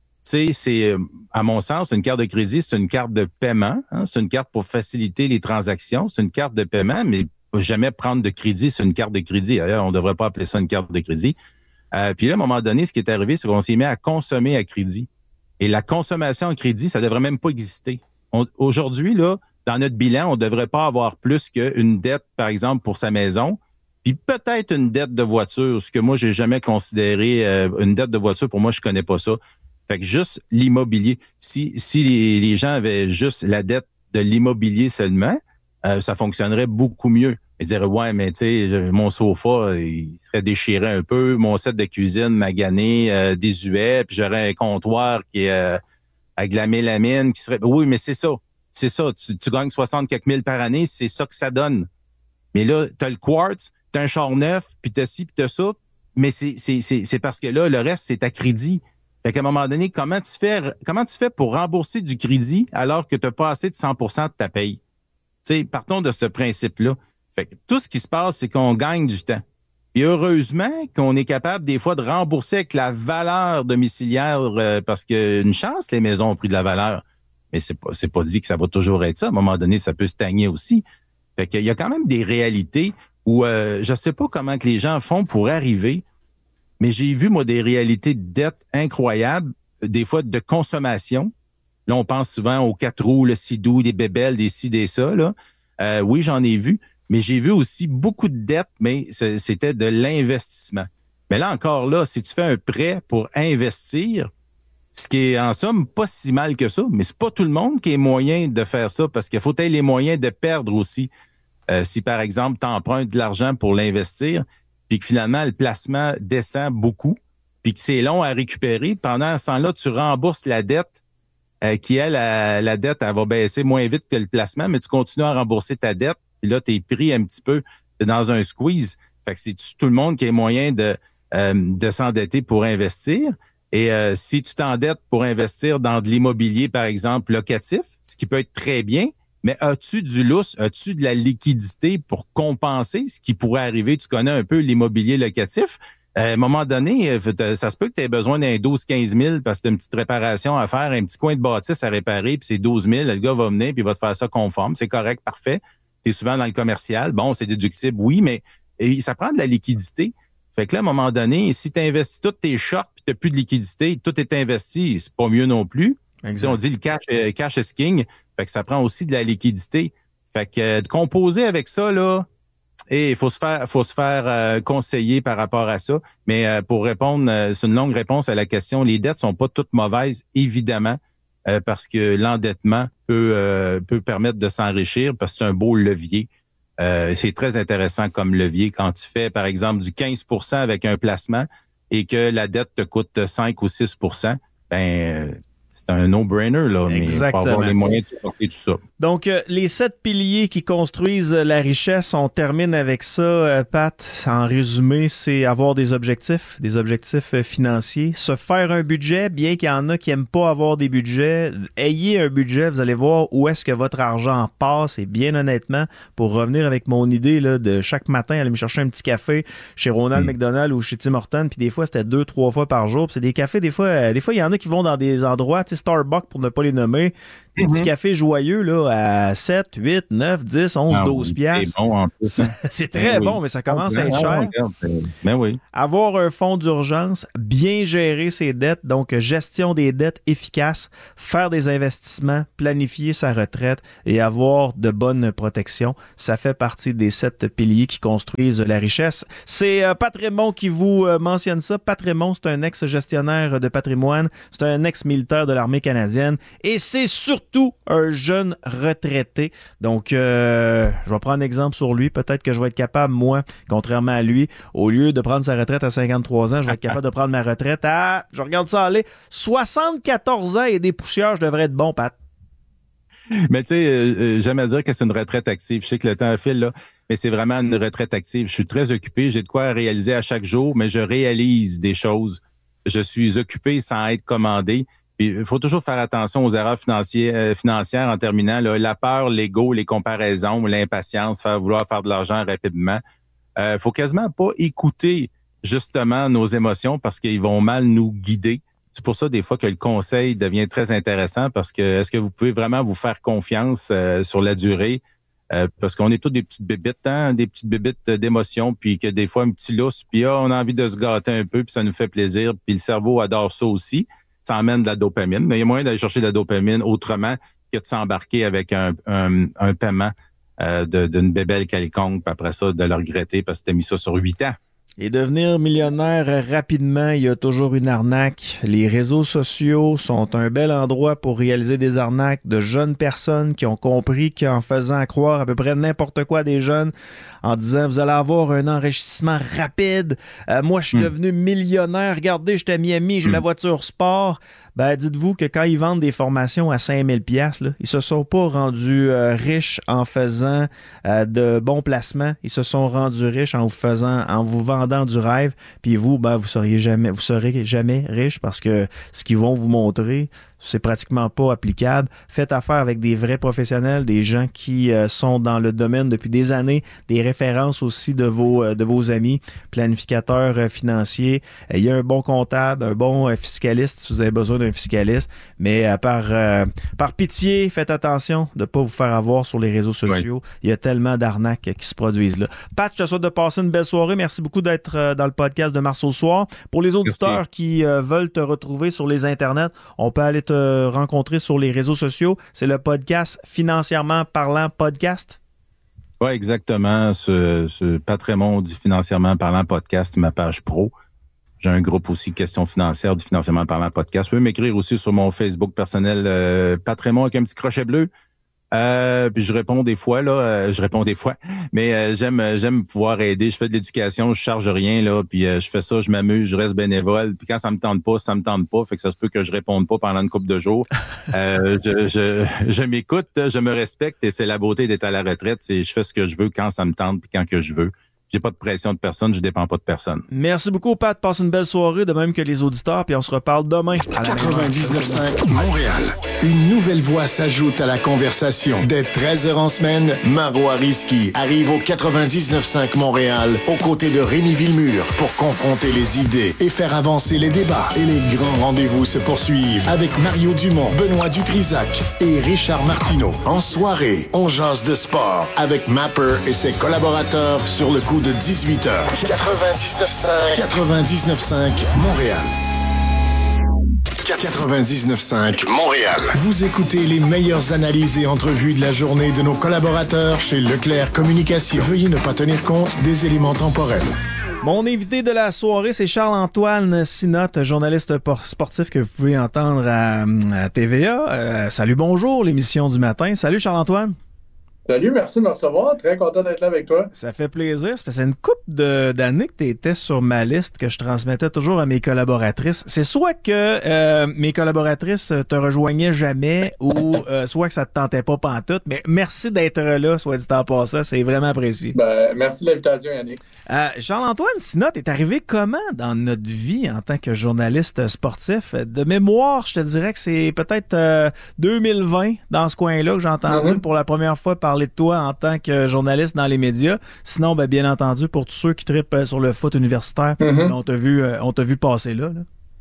Speaker 1: c'est, à mon sens, une carte de crédit, c'est une carte de paiement. Hein? C'est une carte pour faciliter les transactions. C'est une carte de paiement, mais jamais prendre de crédit sur une carte de crédit. D'ailleurs, on ne devrait pas appeler ça une carte de crédit. Puis là, à un moment donné, ce qui est arrivé, c'est qu'on s'est mis à consommer à crédit. Et la consommation à crédit, ça ne devrait même pas exister. Aujourd'hui, là, dans notre bilan, on ne devrait pas avoir plus qu'une dette, par exemple, pour sa maison, puis peut-être une dette de voiture, ce que moi, j'ai jamais considéré une dette de voiture. Pour moi, je connais pas ça. Fait que juste l'immobilier. Si les gens avaient juste la dette de l'immobilier seulement, ça fonctionnerait beaucoup mieux. Ils diraient, ouais, mais tu sais, mon sofa, il serait déchiré un peu, mon set de cuisine magané, désuet, puis j'aurais un comptoir qui est avec de la mélamine qui serait... Oui, mais c'est ça. C'est ça. Tu gagnes 60 quelques mille par année, c'est ça que ça donne. Mais là, t'as le quartz, t'as un char neuf, puis t'as ci, puis t'as ça, mais c'est parce que là, le reste, c'est à crédit. Fait qu'à un moment donné, comment tu fais pour rembourser du crédit alors que tu n'as pas assez de 100% de ta paye? Tu sais, partons de ce principe-là. Fait que tout ce qui se passe, c'est qu'on gagne du temps. Et heureusement qu'on est capable des fois de rembourser avec la valeur domiciliaire parce qu'une chance, les maisons ont pris de la valeur. Mais c'est pas dit que ça va toujours être ça. À un moment donné, ça peut stagner aussi. Fait qu'il y a quand même des réalités où je sais pas comment que les gens font pour arriver. Mais j'ai vu, moi, des réalités de dette incroyables, des fois de consommation. Là, on pense souvent aux 4 roues, le sidou, des bébelles, des ci, des ça. Là. Oui, j'en ai vu. Mais j'ai vu aussi beaucoup de dettes, mais c'était de l'investissement. Mais là, encore là, si tu fais un prêt pour investir, ce qui est en somme pas si mal que ça, mais c'est pas tout le monde qui a moyen de faire ça parce qu'il faut avoir les moyens de perdre aussi. Si, par exemple, tu empruntes de l'argent pour l'investir, puis que finalement, le placement descend beaucoup, puis que c'est long à récupérer. Pendant ce temps-là, tu rembourses la dette qui, elle, la dette, elle va baisser moins vite que le placement, mais tu continues à rembourser ta dette, puis là, tu es pris un petit peu dans un squeeze. Fait que c'est tout le monde qui a moyen de s'endetter pour investir. Et si tu t'endettes pour investir dans de l'immobilier, par exemple, locatif, ce qui peut être très bien, mais as-tu du lousse, as-tu de la liquidité pour compenser ce qui pourrait arriver? Tu connais un peu l'immobilier locatif. À un moment donné, ça se peut que tu aies besoin d'un 12-15 000 parce que tu as une petite réparation à faire, un petit coin de bâtisse à réparer, puis c'est 12 000. Le gars va venir puis il va te faire ça conforme. C'est correct, parfait. Tu es souvent dans le commercial. Bon, c'est déductible, oui, mais ça prend de la liquidité. Fait que là, à un moment donné, si tu investis toutes tes shorts puis tu n'as plus de liquidité, tout est investi, c'est pas mieux non plus. Exact. On dit le cash is king. Fait que ça prend aussi de la liquidité. Fait que de composer avec ça, là, et il faut se faire conseiller par rapport à ça. Mais pour répondre, c'est une longue réponse à la question. Les dettes sont pas toutes mauvaises, évidemment, parce que l'endettement peut permettre de s'enrichir parce que c'est un beau levier. C'est très intéressant comme levier quand tu fais, par exemple, du 15% avec un placement et que la dette te coûte 5 ou 6%, c'est un no-brainer, là, mais il faut avoir les moyens de supporter tout ça.
Speaker 2: Donc, les 7 piliers qui construisent la richesse, on termine avec ça, Pat. En résumé, c'est avoir des objectifs financiers, se faire un budget, bien qu'il y en a qui n'aiment pas avoir des budgets. Ayez un budget, vous allez voir où est-ce que votre argent passe. Et bien honnêtement, pour revenir avec mon idée là, de chaque matin aller me chercher un petit café chez Ronald McDonald ou chez Tim Hortons, puis des fois, c'était 2-3 fois par jour. Puis c'est des cafés, des fois, il y en a qui vont dans des endroits, tu sais, Starbucks pour ne pas les nommer. des petits cafés joyeux là, à 7, 8, 9, 10, 11, 12 piastres.
Speaker 1: C'est bon en plus.
Speaker 2: C'est très bon, mais ça commence à être cher.
Speaker 1: Ben oui.
Speaker 2: Avoir un fonds d'urgence, bien gérer ses dettes, donc gestion des dettes efficace, faire des investissements, planifier sa retraite et avoir de bonnes protections. Ça fait partie des 7 piliers qui construisent la richesse. C'est Pat Raymond qui vous mentionne ça. Pat Raymond, c'est un ex-gestionnaire de patrimoine, c'est un ex-militaire de l'armée canadienne et c'est surtout un jeune retraité. Donc, je vais prendre un exemple sur lui. Peut-être que je vais être capable, moi, contrairement à lui, au lieu de prendre sa retraite à 53 ans, je vais être capable de prendre ma retraite à, je regarde ça aller, 74 ans et des poussières, je devrais être bon, Pat.
Speaker 1: Mais tu sais, j'aime à dire que c'est une retraite active. Je sais que le temps file, là, mais c'est vraiment une retraite active. Je suis très occupé. J'ai de quoi réaliser à chaque jour, mais je réalise des choses. Je suis occupé sans être commandé. Puis, il faut toujours faire attention aux erreurs financières en terminant. Là, la peur, l'ego, les comparaisons, l'impatience, vouloir faire de l'argent rapidement. Faut quasiment pas écouter justement nos émotions parce qu'ils vont mal nous guider. C'est pour ça, des fois, que le conseil devient très intéressant parce que est-ce que vous pouvez vraiment vous faire confiance sur la durée? Parce qu'on est tous des petites bébites, hein? Des petites bébites d'émotions, puis que des fois, un petit lousse, puis on a envie de se gâter un peu, puis ça nous fait plaisir. Puis le cerveau adore ça aussi. Ça emmène de la dopamine. Mais il y a moyen d'aller chercher de la dopamine autrement que de s'embarquer avec un paiement d'une bébelle quelconque, puis après ça, de le regretter parce que tu as mis ça sur 8 ans.
Speaker 2: Et devenir millionnaire rapidement, il y a toujours une arnaque. Les réseaux sociaux sont un bel endroit pour réaliser des arnaques de jeunes personnes qui ont compris qu'en faisant croire à peu près n'importe quoi à des jeunes, en disant vous allez avoir un enrichissement rapide, moi je suis devenu millionnaire, regardez, j'étais à Miami, j'ai la voiture sport. Ben, dites-vous que quand ils vendent des formations à 5000 $, là, ils se sont pas rendus riches en faisant de bons placements. Ils se sont rendus riches en vous vendant du rêve. Puis vous, ben, vous serez jamais riche parce que ce qu'ils vont vous montrer, c'est pratiquement pas applicable. Faites affaire avec des vrais professionnels, des gens qui sont dans le domaine depuis des années, des références aussi de vos amis, planificateurs financiers. Il y a un bon comptable, un bon fiscaliste si vous avez besoin d'un fiscaliste, mais par pitié, faites attention de ne pas vous faire avoir sur les réseaux sociaux. Oui. Il y a tellement d'arnaques qui se produisent là. Pat, je te souhaite de passer une belle soirée. Merci beaucoup d'être dans le podcast de Marceau le soir. Pour les auditeurs qui veulent te retrouver sur les internets, on peut aller te rencontrer sur les réseaux sociaux. C'est le podcast Financièrement Parlant Podcast.
Speaker 1: Oui, exactement. Ce Pat Raymond du Financièrement Parlant Podcast, ma page pro. J'ai un groupe aussi Questions financières du Financièrement Parlant Podcast. Vous pouvez m'écrire aussi sur mon Facebook personnel Pat Raymond avec un petit crochet bleu. Puis je réponds des fois, mais j'aime pouvoir aider. Je fais de l'éducation, je charge rien, là, puis je fais ça, je m'amuse, je reste bénévole. Puis quand ça me tente pas, fait que ça se peut que je réponde pas pendant une couple de jours. Je m'écoute, je me respecte et c'est la beauté d'être à la retraite. Je fais ce que je veux quand ça me tente puis quand que je veux. J'ai pas de pression de personne, je dépends pas de personne.
Speaker 2: Merci beaucoup, Pat. Passe une belle soirée, de même que les auditeurs, puis on se reparle demain.
Speaker 3: 99.5 Montréal. Une nouvelle voix s'ajoute à la conversation. Dès 13h en semaine, Maro Ariski arrive au 99.5 Montréal, aux côtés de Rémi Villemur, pour confronter les idées et faire avancer les débats. Et les grands rendez-vous se poursuivent avec Mario Dumont, Benoît Dutrisac et Richard Martineau. En soirée, on jase de sport avec Mapper et ses collaborateurs sur le coup de 18h. 99.5 Montréal. 99.5 Montréal. Vous écoutez les meilleures analyses et entrevues de la journée de nos collaborateurs chez Leclerc Communication. Veuillez ne pas tenir compte des éléments temporels.
Speaker 2: Mon invité de la soirée, c'est Charles-Antoine Sinotte, journaliste sportif que vous pouvez entendre à TVA. Salut, bonjour, l'émission du matin. Salut Charles-Antoine.
Speaker 4: Salut, merci de me recevoir. Très content d'être là avec toi.
Speaker 2: Ça fait plaisir. Ça faisait une couple d'années que tu étais sur ma liste que je transmettais toujours à mes collaboratrices. C'est soit que mes collaboratrices te rejoignaient jamais ou soit que ça te tentait pas pantoute. Mais merci d'être là, soit dit en passant. C'est vraiment apprécié.
Speaker 4: Merci de l'invitation, Yannick.
Speaker 2: Charles-Antoine Sinotte est arrivé comment dans notre vie en tant que journaliste sportif? De mémoire, je te dirais que c'est peut-être 2020 dans ce coin-là que j'ai entendu pour la première fois parler de toi en tant que journaliste dans les médias. Sinon, bien entendu, pour tous ceux qui trippent sur le foot universitaire, on t'a vu passer là.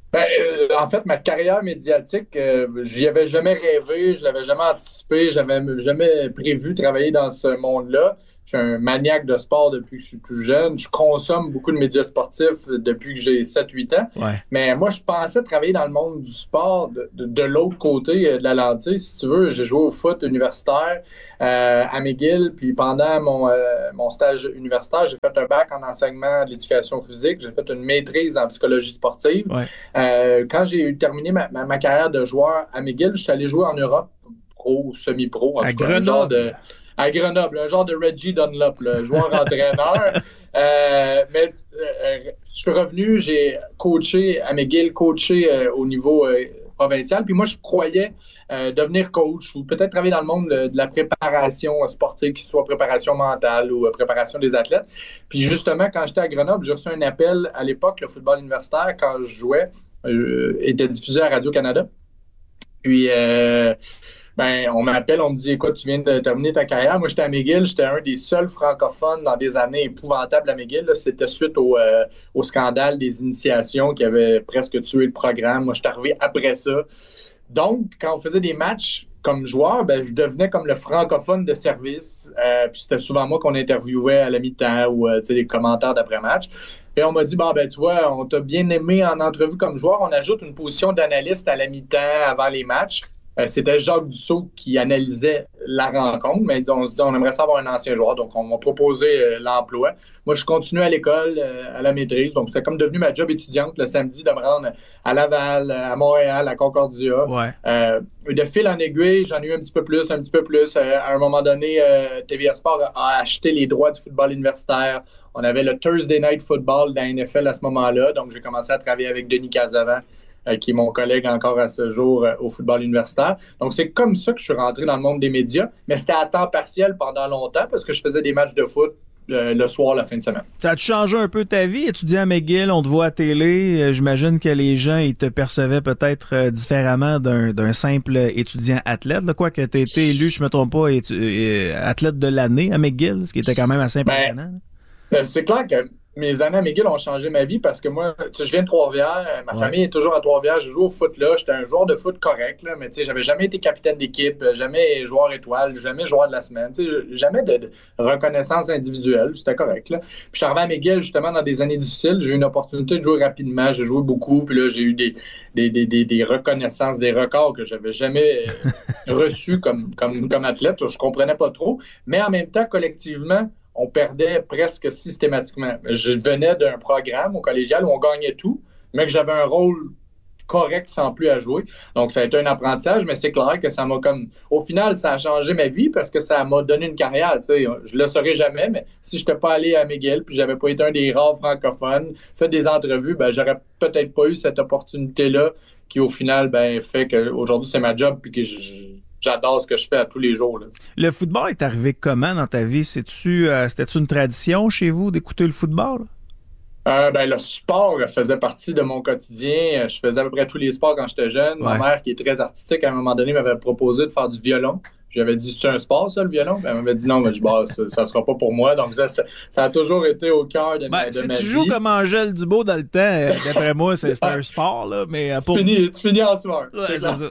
Speaker 4: En fait, ma carrière médiatique, j'y avais jamais rêvé, je l'avais jamais anticipé, j'avais jamais prévu travailler dans ce monde-là. Je suis un maniaque de sport depuis que je suis plus jeune. Je consomme beaucoup de médias sportifs depuis que j'ai 7-8 ans.
Speaker 2: Ouais.
Speaker 4: Mais moi, je pensais travailler dans le monde du sport de l'autre côté de la lentille. Si tu veux, j'ai joué au foot universitaire à McGill. Puis pendant mon stage universitaire, j'ai fait un bac en enseignement de l'éducation physique. J'ai fait une maîtrise en psychologie sportive.
Speaker 2: Ouais.
Speaker 4: Quand j'ai terminé ma carrière de joueur à McGill, je suis allé jouer en Europe, pro, semi-pro. En
Speaker 2: À
Speaker 4: tout cas,
Speaker 2: Grenoble.
Speaker 4: à Grenoble, un genre de Reggie Dunlop, le joueur-entraîneur. Mais je suis revenu, j'ai coaché à McGill, coaché au niveau provincial. Puis moi, je croyais devenir coach ou peut-être travailler dans le monde de la préparation sportive, que ce soit préparation mentale ou préparation des athlètes. Puis justement, quand j'étais à Grenoble, j'ai reçu un appel à l'époque, le football universitaire, quand je jouais, était diffusé à Radio-Canada. Puis... on m'appelle, on me dit, écoute, tu viens de terminer ta carrière. Moi, j'étais à McGill, j'étais un des seuls francophones dans des années épouvantables à McGill. Là. C'était suite au scandale des initiations qui avait presque tué le programme. Moi, j'étais arrivé après ça. Donc, quand on faisait des matchs comme joueur, je devenais comme le francophone de service. Puis c'était souvent moi qu'on interviewait à la mi-temps ou les commentaires d'après-match. Et on m'a dit, tu vois, on t'a bien aimé en entrevue comme joueur. On ajoute une position d'analyste à la mi-temps avant les matchs. C'était Jacques Dussault qui analysait la rencontre, mais on se dit on aimerait savoir un ancien joueur, donc on m'a proposé l'emploi. Moi, je continuais à l'école, à la maîtrise, donc c'était comme devenu ma job étudiante le samedi de me rendre à Laval, à Montréal, à Concordia.
Speaker 2: Ouais.
Speaker 4: De fil en aiguille, j'en ai eu un petit peu plus. À un moment donné, TVA Sport a acheté les droits du football universitaire. On avait le Thursday Night Football de la NFL à ce moment-là, donc j'ai commencé à travailler avec Denis Casavant, qui est mon collègue encore à ce jour au football universitaire. Donc, c'est comme ça que je suis rentré dans le monde des médias, mais c'était à temps partiel pendant longtemps parce que je faisais des matchs de foot le soir, la fin de semaine.
Speaker 2: Ça a-tu changé un peu ta vie? Étudiant à McGill, on te voit à télé. J'imagine que les gens, ils te percevaient peut-être différemment d'un simple étudiant athlète. Là, quoi que tu aies été élu, je me trompe pas, athlète de l'année à McGill, ce qui était quand même assez impressionnant.
Speaker 4: C'est clair que mes années à McGill ont changé ma vie parce que moi, je viens de Trois-Rivières, ma famille est toujours à Trois-Rivières, je joue au foot là, j'étais un joueur de foot correct, là, mais j'avais jamais été capitaine d'équipe, jamais joueur étoile, jamais joueur de la semaine, jamais de reconnaissance individuelle, c'était correct. Là. Puis je suis arrivé à McGill justement dans des années difficiles, j'ai eu une opportunité de jouer rapidement, j'ai joué beaucoup, puis là j'ai eu des reconnaissances, des records que j'avais jamais reçus comme athlète, je comprenais pas trop, mais en même temps, collectivement, on perdait presque systématiquement. Je venais d'un programme au collégial où on gagnait tout, mais que j'avais un rôle correct sans plus à jouer. Donc, ça a été un apprentissage, mais c'est clair que ça m'a comme... Au final, ça a changé ma vie parce que ça m'a donné une carrière. Tu sais, je le saurais jamais, mais si je n'étais pas allé à McGill puis j'avais pas été un des rares francophones, fait des entrevues, j'aurais peut-être pas eu cette opportunité-là qui, au final, fait qu'aujourd'hui, c'est ma job puis que j'adore ce que je fais à tous les jours. Là.
Speaker 2: Le football est arrivé comment dans ta vie? C'était-tu une tradition chez vous d'écouter le football?
Speaker 4: Le sport faisait partie de mon quotidien. Je faisais à peu près tous les sports quand j'étais jeune. Ma mère, qui est très artistique, à un moment donné, m'avait proposé de faire du violon. J'avais dit, c'est un sport, ça, le violon? Elle m'avait dit non, mais ça sera pas pour moi. Donc, ça a toujours été au cœur de ma vie.
Speaker 2: Si tu joues comme Angèle Dubois dans le temps, d'après moi, c'est un sport, là. Mais
Speaker 4: tu finis en soir.
Speaker 2: Ouais, c'est ça.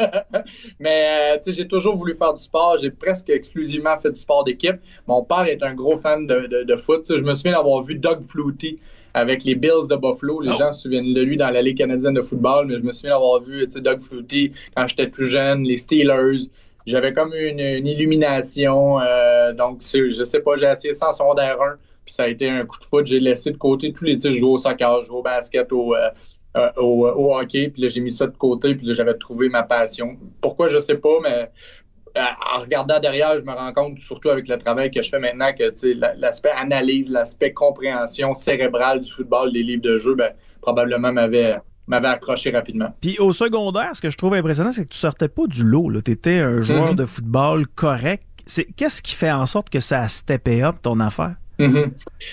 Speaker 4: Mais, j'ai toujours voulu faire du sport. J'ai presque exclusivement fait du sport d'équipe. Mon père est un gros fan de foot. Je me souviens d'avoir vu Doug Flutie avec les Bills de Buffalo. Les gens se souviennent de lui dans la Ligue canadienne de football, mais je me souviens d'avoir vu Doug Flutie quand j'étais plus jeune, les Steelers. J'avais comme une illumination. Donc, je sais pas, j'ai essayé ça en secondaire 1, puis ça a été un coup de foot. J'ai laissé de côté tous les tirs. Je jouais au soccer, je jouais au basket, au hockey, puis là, j'ai mis ça de côté, puis là, j'avais trouvé ma passion. Pourquoi, je sais pas, mais en regardant derrière, je me rends compte, surtout avec le travail que je fais maintenant, que l'aspect analyse, l'aspect compréhension cérébrale du football, des livres de jeu, probablement m'avait accroché rapidement.
Speaker 2: Puis au secondaire, ce que je trouve impressionnant, c'est que tu sortais pas du lot. Tu étais un joueur de football correct. Qu'est-ce qui fait en sorte que ça a steppé up ton affaire?
Speaker 4: Mhm.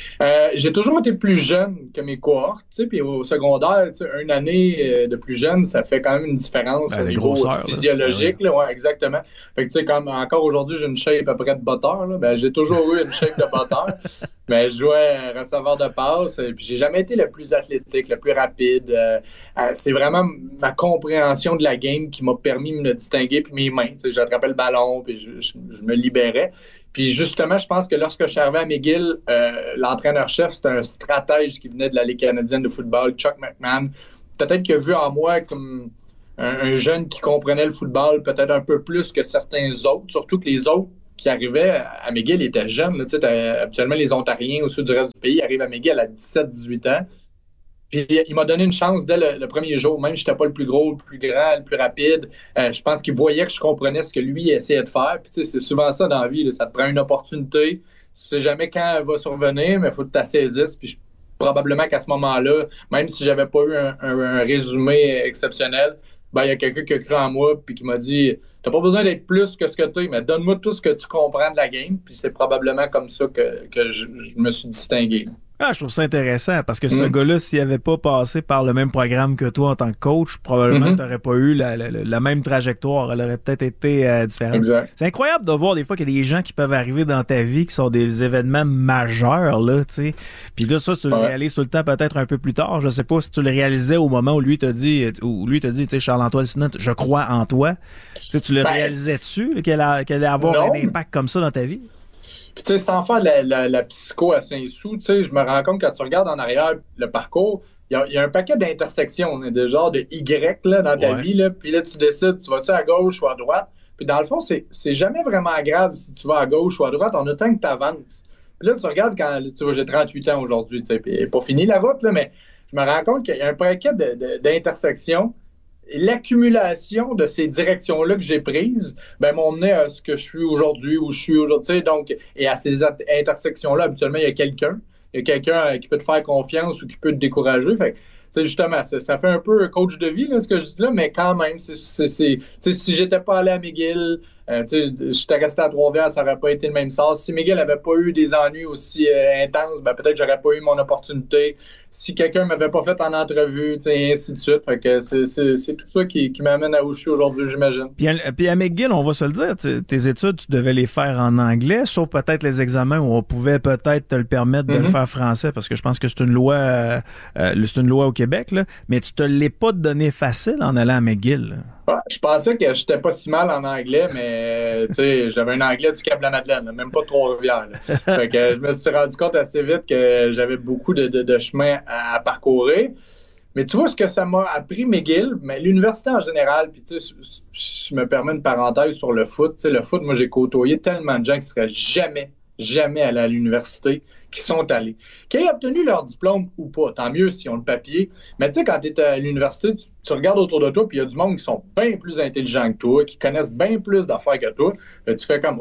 Speaker 4: J'ai toujours été plus jeune que mes cohortes, tu sais, puis au secondaire, tu sais, une année de plus jeune, ça fait quand même une différence
Speaker 2: Ben,
Speaker 4: au
Speaker 2: les
Speaker 4: niveau
Speaker 2: grosseurs, là.
Speaker 4: physiologique,
Speaker 2: Ben
Speaker 4: là, ouais, exactement. Fait que tu sais, comme encore aujourd'hui, j'ai une shape à peu près de botteur, là, ben, j'ai toujours eu une shape de botteur, mais je jouais receveur de passe, et puis j'ai jamais été le plus athlétique, le plus rapide. C'est vraiment ma compréhension de la game qui m'a permis de me distinguer, puis mes mains, tu sais, j'attrapais le ballon, puis je me libérais. Puis justement, je pense que lorsque je suis arrivé à McGill, l'entraîneur-chef, c'était un stratège qui venait de la Ligue canadienne de football, Chuck McMahon. Peut-être qu'il a vu en moi comme un jeune qui comprenait le football peut-être un peu plus que certains autres, surtout que les autres qui arrivaient à McGill étaient jeunes. Là, habituellement, les Ontariens au sud du reste du pays arrivent à McGill à 17-18 ans. Puis il m'a donné une chance dès le premier jour, même si je n'étais pas le plus gros, le plus grand, le plus rapide. Je pense qu'il voyait que je comprenais ce que lui essayait de faire. Puis tu sais, c'est souvent ça dans la vie, là, ça te prend une opportunité. Tu sais jamais quand elle va survenir, mais il faut que tu la saisisses. Puis probablement qu'à ce moment-là, même si j'avais pas eu un résumé exceptionnel, ben il y a quelqu'un qui a cru en moi puis qui m'a dit t'as pas besoin d'être plus que ce que tu es, mais donne-moi tout ce que tu comprends de la game. Puis c'est probablement comme ça que je me suis distingué.
Speaker 2: Ah, je trouve ça intéressant parce que ce gars-là, s'il n'avait pas passé par le même programme que toi en tant que coach, probablement que tu n'aurais pas eu la même trajectoire. Elle aurait peut-être été différente.
Speaker 4: Exact.
Speaker 2: C'est incroyable de voir des fois qu'il y a des gens qui peuvent arriver dans ta vie qui sont des événements majeurs, là, tu sais. Puis là, ça, tu le réalises tout le temps peut-être un peu plus tard. Je sais pas si tu le réalisais au moment où lui t'a dit, tu sais, Charles-Antoine Sinon, je crois en toi. Tu le réalisais-tu qu'elle allait avoir un impact comme ça dans ta vie?
Speaker 4: Puis, tu sais, sans faire la psycho à Saint-Sou, tu sais, je me rends compte quand tu regardes en arrière le parcours, il y a un paquet d'intersections, de genre de Y là, dans ta vie. Là, puis là, tu décides, tu vas-tu à gauche ou à droite. Puis dans le fond, c'est jamais vraiment grave si tu vas à gauche ou à droite, en autant que tu avances. Puis là, tu regardes quand tu vois, j'ai 38 ans aujourd'hui, tu sais, puis pas fini la route, là, mais je me rends compte qu'il y a un paquet d'intersections. L'accumulation de ces directions-là que j'ai prises m'ont mené à ce que je suis aujourd'hui, où je suis aujourd'hui. Donc, et à ces intersections-là, habituellement, il y a quelqu'un. Il y a quelqu'un qui peut te faire confiance ou qui peut te décourager. Fait que, justement, ça fait un peu coach de vie, là, ce que je dis là, mais quand même, si j'étais pas allé à McGill, j'étais resté à Trois-Rivières, ça n'aurait pas été le même sort. Si McGill n'avait pas eu des ennuis aussi intenses, peut-être que j'aurais pas eu mon opportunité. Si quelqu'un m'avait pas fait en entrevue, et ainsi de suite. Fait que c'est tout ça qui m'amène à où je suis aujourd'hui, j'imagine.
Speaker 2: Puis à McGill, on va se le dire, tes études, tu devais les faire en anglais, sauf peut-être les examens où on pouvait peut-être te le permettre de le faire français, parce que je pense que c'est une loi au Québec, là, mais tu te l'es pas donné facile en allant à McGill.
Speaker 4: Ouais, je pensais que j'étais pas si mal en anglais, mais j'avais un anglais du Cap-la-Madeleine, même pas de Trois-Rivières. Fait que je me suis rendu compte assez vite que j'avais beaucoup de chemin à parcourir. Mais tu vois ce que ça m'a appris McGill, mais l'université en général, puis tu sais, je me permets une parenthèse sur le foot. Tu sais, le foot, moi j'ai côtoyé tellement de gens qui seraient jamais allés à l'université, qui sont allés. Qui aient obtenu leur diplôme ou pas, tant mieux s'ils ont le papier. Mais tu sais, quand tu es à l'université, tu regardes autour de toi, puis il y a du monde qui sont bien plus intelligents que toi, qui connaissent bien plus d'affaires que toi. Puis tu fais comme,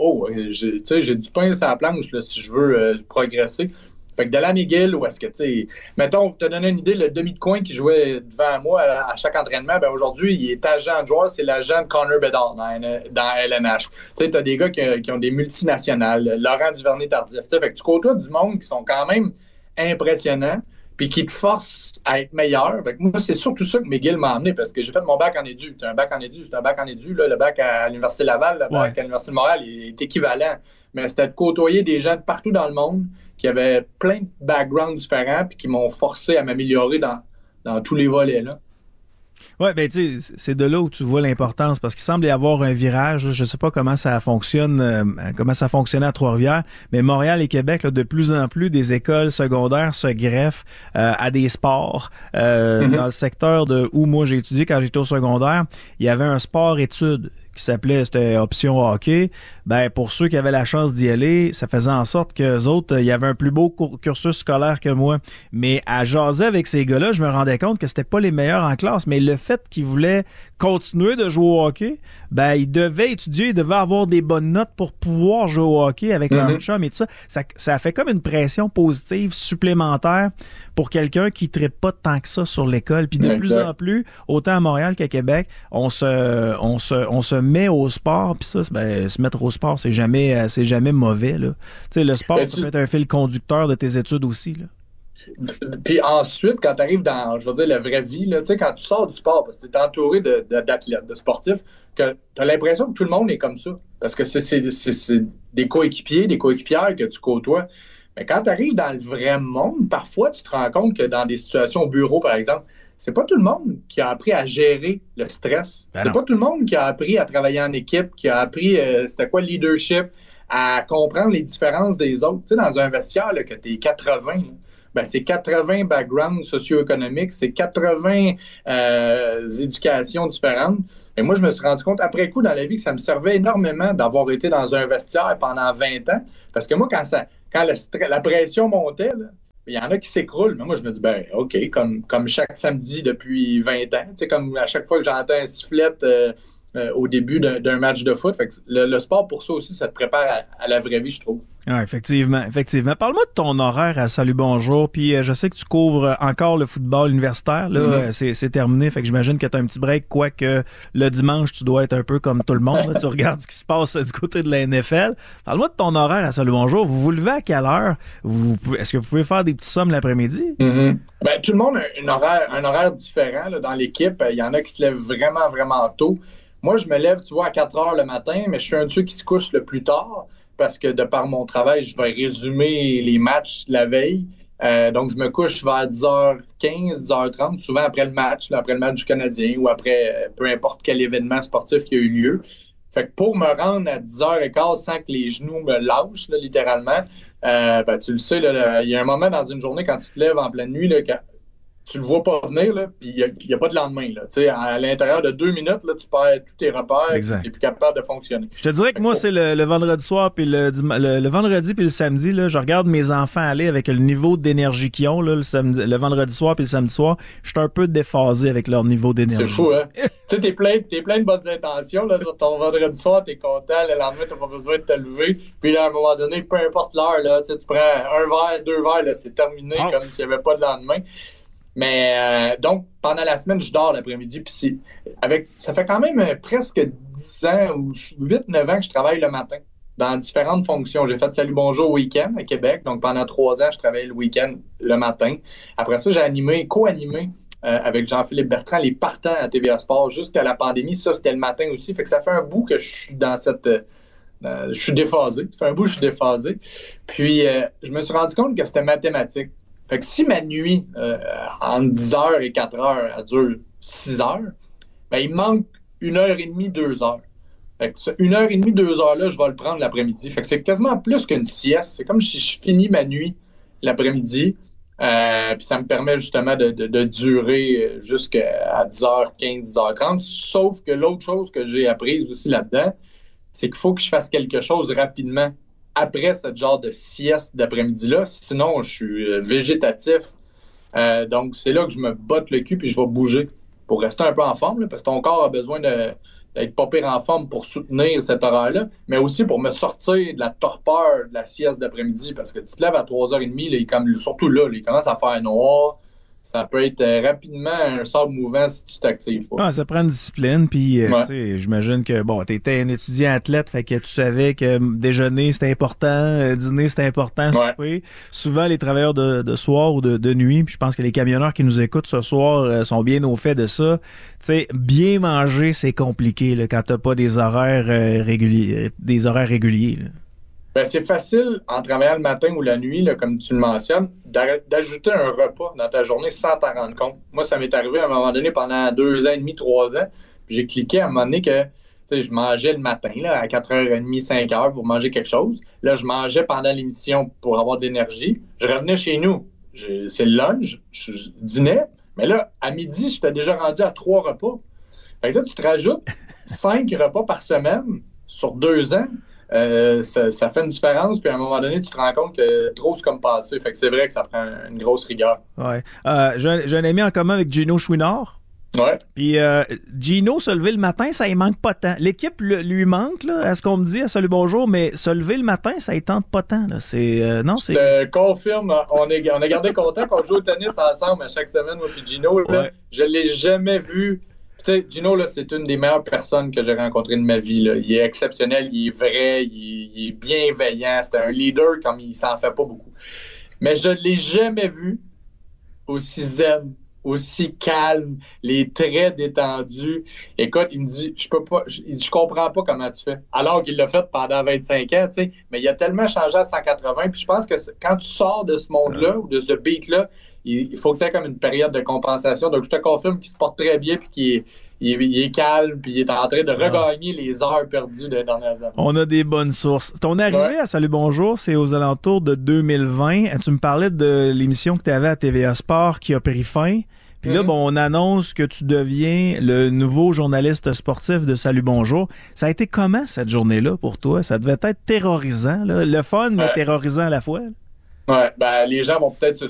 Speaker 4: j'ai du pain sur la planche là, si je veux progresser. Fait que de la McGill, où est-ce que, tu sais, mettons, pour te donner une idée, le demi de coin qui jouait devant moi à chaque entraînement, aujourd'hui, il est agent de joueur, c'est l'agent de Connor Bedard dans LNH. Tu sais, t'as des gars qui ont des multinationales, Laurent Duvernay-Tardif, tu sais, fait que tu côtoies du monde qui sont quand même impressionnants, puis qui te forcent à être meilleur. Fait que moi, c'est surtout ça que McGill m'a amené, parce que j'ai fait mon bac en édu. C'est un bac en édu, là, le bac à l'Université Laval, le bac à l'Université de Montréal, il est équivalent. Mais c'était de côtoyer des gens de partout dans le monde qui avaient plein de backgrounds différents puis qui m'ont forcé à m'améliorer dans tous les volets, là.
Speaker 2: Oui, ben tu sais, c'est de là où tu vois l'importance, parce qu'il semble y avoir un virage. Je sais pas comment ça fonctionne, comment ça fonctionnait à Trois-Rivières, mais Montréal et Québec, là, de plus en plus, des écoles secondaires se greffent à des sports. Dans le secteur où moi j'ai étudié quand j'étais au secondaire, il y avait un sport-études qui c'était option hockey. Ben, pour ceux qui avaient la chance d'y aller, ça faisait en sorte qu'eux autres, il y avait un plus beau cursus scolaire que moi. Mais à jaser avec ces gars-là, je me rendais compte que c'était pas les meilleurs en classe, mais le fait qu'ils voulaient continuer de jouer au hockey, ben, ils devaient étudier, ils devaient avoir des bonnes notes pour pouvoir jouer au hockey avec leur chum et tout ça. Ça fait comme une pression positive supplémentaire pour quelqu'un qui ne trippe pas tant que ça sur l'école. Puis de plus en plus, autant à Montréal qu'à Québec, on se met au sport, puis ça, se mettre au sport, c'est jamais mauvais, là. Tu sais, le sport, ça peut être un fil conducteur de tes études aussi, là.
Speaker 4: Puis ensuite, quand tu arrives dans, je veux dire, la vraie vie, là, tu sais, quand tu sors du sport, parce que tu es entouré d'athlètes, de sportifs, que tu as l'impression que tout le monde est comme ça. Parce que c'est des coéquipiers, des coéquipières que tu côtoies. Mais quand tu arrives dans le vrai monde, parfois, tu te rends compte que dans des situations au bureau, par exemple, c'est pas tout le monde qui a appris à gérer le stress. C'est pas tout le monde qui a appris à travailler en équipe, qui a appris, c'était quoi le leadership, à comprendre les différences des autres. Tu sais, dans un vestiaire, là, que tu es 80, là, ben, c'est 80 backgrounds socio-économiques, c'est 80 éducations différentes. Et moi, je me suis rendu compte après coup dans la vie que ça me servait énormément d'avoir été dans un vestiaire pendant 20 ans. Parce que moi, quand la pression montait, il y en a qui s'écroulent. Mais moi, je me dis, ben OK, comme chaque samedi depuis 20 ans, tu sais, comme à chaque fois que j'entends un sifflet au début d'un match de foot. Fait que le sport, pour ça aussi, ça te prépare à la vraie vie, je trouve.
Speaker 2: Oui, effectivement. Parle-moi de ton horaire à Salut Bonjour, puis je sais que tu couvres encore le football universitaire, là, c'est terminé, fait que j'imagine que tu as un petit break, quoique le dimanche, tu dois être un peu comme tout le monde, là, tu regardes ce qui se passe du côté de la NFL. Parle-moi de ton horaire à Salut Bonjour, vous vous levez à quelle heure? Est-ce que vous pouvez faire des petits sommes l'après-midi?
Speaker 4: Ben, tout le monde a un horaire différent là, dans l'équipe, il y en a qui se lèvent vraiment, vraiment tôt. Moi, je me lève, tu vois, à 4 heures le matin, mais je suis un de ceux qui se couche le plus tard, parce que de par mon travail, je vais résumer les matchs la veille. Donc, je me couche vers 10h15, 10h30, souvent après le match du Canadien ou après peu importe quel événement sportif qui a eu lieu. Fait que pour me rendre à 10h15 sans que les genoux me lâchent, là, littéralement, ben, tu le sais, il y a un moment dans une journée quand tu te lèves en pleine nuit, là, tu le vois pas venir, là, puis il n'y a pas de lendemain. Là. À l'intérieur de 2 minutes, là, tu perds tous tes repères et tu n'es plus capable de fonctionner.
Speaker 2: Je te dirais que moi, c'est le vendredi soir, puis le vendredi puis le samedi, là, je regarde mes enfants aller avec le niveau d'énergie qu'ils ont là, le vendredi soir puis le samedi soir. Je suis un peu déphasé avec leur niveau d'énergie.
Speaker 4: C'est fou, hein? Tu sais, t'es plein de bonnes intentions. Là, ton vendredi soir, t'es content. Le lendemain, t'as pas besoin de te lever. Puis là, à un moment donné, peu importe l'heure, là, tu prends un verre, 2 verres, là, c'est terminé comme s'il n'y avait pas de lendemain. Mais donc, pendant la semaine, je dors l'après-midi. Puis ça fait quand même presque 10 ans ou 8-9 ans que je travaille le matin dans différentes fonctions. J'ai fait Salut Bonjour au week-end à Québec. Donc, pendant 3 ans, je travaillais le week-end le matin. Après ça, j'ai co-animé avec Jean-Philippe Bertrand les partants à TVA Sport jusqu'à la pandémie. Ça, c'était le matin aussi. Fait que ça fait un bout que je suis dans cette... je suis déphasé. Ça fait un bout que je suis déphasé. Puis, je me suis rendu compte que c'était mathématique. Fait que si ma nuit, entre 10h et 4h, elle dure 6 heures, ben, il me manque 1h30, 2 heures. Fait que ce 1h30, 2 heures-là, je vais le prendre l'après-midi. Fait que c'est quasiment plus qu'une sieste. C'est comme si je finis ma nuit l'après-midi. Puis ça me permet justement de durer jusqu'à 10h15, 10h30. Sauf que l'autre chose que j'ai apprise aussi là-dedans, c'est qu'il faut que je fasse quelque chose rapidement après ce genre de sieste d'après-midi-là. Sinon, je suis végétatif. Donc, c'est là que je me botte le cul puis je vais bouger pour rester un peu en forme, là, parce que ton corps a besoin d'être pas pire en forme pour soutenir cet horaire-là, mais aussi pour me sortir de la torpeur de la sieste d'après-midi, parce que tu te lèves à 3h30, là, surtout là, il commence à faire noir. Ça peut être rapidement un sable mouvant si tu t'actives pas.
Speaker 2: Ah, ça prend une discipline, puis j'imagine que tu étais un étudiant athlète, fait que tu savais que déjeuner c'était important, dîner c'était important, souper. Souvent les travailleurs de soir ou de nuit, puis je pense que les camionneurs qui nous écoutent ce soir sont bien au fait de ça. Tu sais, bien manger c'est compliqué là, quand t'as pas des horaires réguliers, là.
Speaker 4: Ben, c'est facile, en travaillant le matin ou la nuit, là, comme tu le mentionnes, d'ajouter un repas dans ta journée sans t'en rendre compte. Moi, ça m'est arrivé à un moment donné pendant 2 ans et demi, 3 ans. J'ai cliqué à un moment donné que je mangeais le matin là, à 4h30, 5h pour manger quelque chose. Là, je mangeais pendant l'émission pour avoir de l'énergie. Je revenais chez nous. C'est le lunch, je dînais. Mais là, à midi, j'étais déjà rendu à 3 repas. Fait que là, tu te rajoutes 5 repas par semaine sur 2 ans. Ça fait une différence, puis à un moment donné, tu te rends compte que trop c'est comme passé. Fait que c'est vrai que ça prend une grosse rigueur.
Speaker 2: Ouais. J'ai un ami en commun avec Gino Chouinard.
Speaker 4: Ouais.
Speaker 2: Puis Gino, se lever le matin, ça y manque pas tant. L'équipe lui manque, là, à ce qu'on me dit à Salut Bonjour, mais se lever le matin, ça y tente pas tant. Là.
Speaker 4: Je te confirme, on a gardé contact qu'on joue au tennis ensemble à chaque semaine, moi et Gino. Là, je l'ai jamais vu Tu sais, Gino, là, c'est une des meilleures personnes que j'ai rencontrées de ma vie, là. Il est exceptionnel, il est vrai, il est bienveillant. C'est un leader comme il s'en fait pas beaucoup. Mais je ne l'ai jamais vu aussi zen, aussi calme, les traits détendus. Écoute, il me dit, je peux pas, je comprends pas comment tu fais. Alors qu'il l'a fait pendant 25 ans, tu sais. Mais il a tellement changé à 180. Puis je pense que quand tu sors de ce monde-là ou de ce beat-là, il faut que tu aies comme une période de compensation. Donc, je te confirme qu'il se porte très bien puis qu'il est calme puis il est en train de regagner les heures perdues des dernières années.
Speaker 2: On a des bonnes sources. Ton arrivée à Salut Bonjour, c'est aux alentours de 2020. Tu me parlais de l'émission que tu avais à TVA Sport qui a pris fin. Puis là, on annonce que tu deviens le nouveau journaliste sportif de Salut Bonjour. Ça a été comment cette journée-là pour toi? Ça devait être terrorisant, là. Le fun, mais terrorisant à la fois.
Speaker 4: Ouais, ben les gens vont peut-être se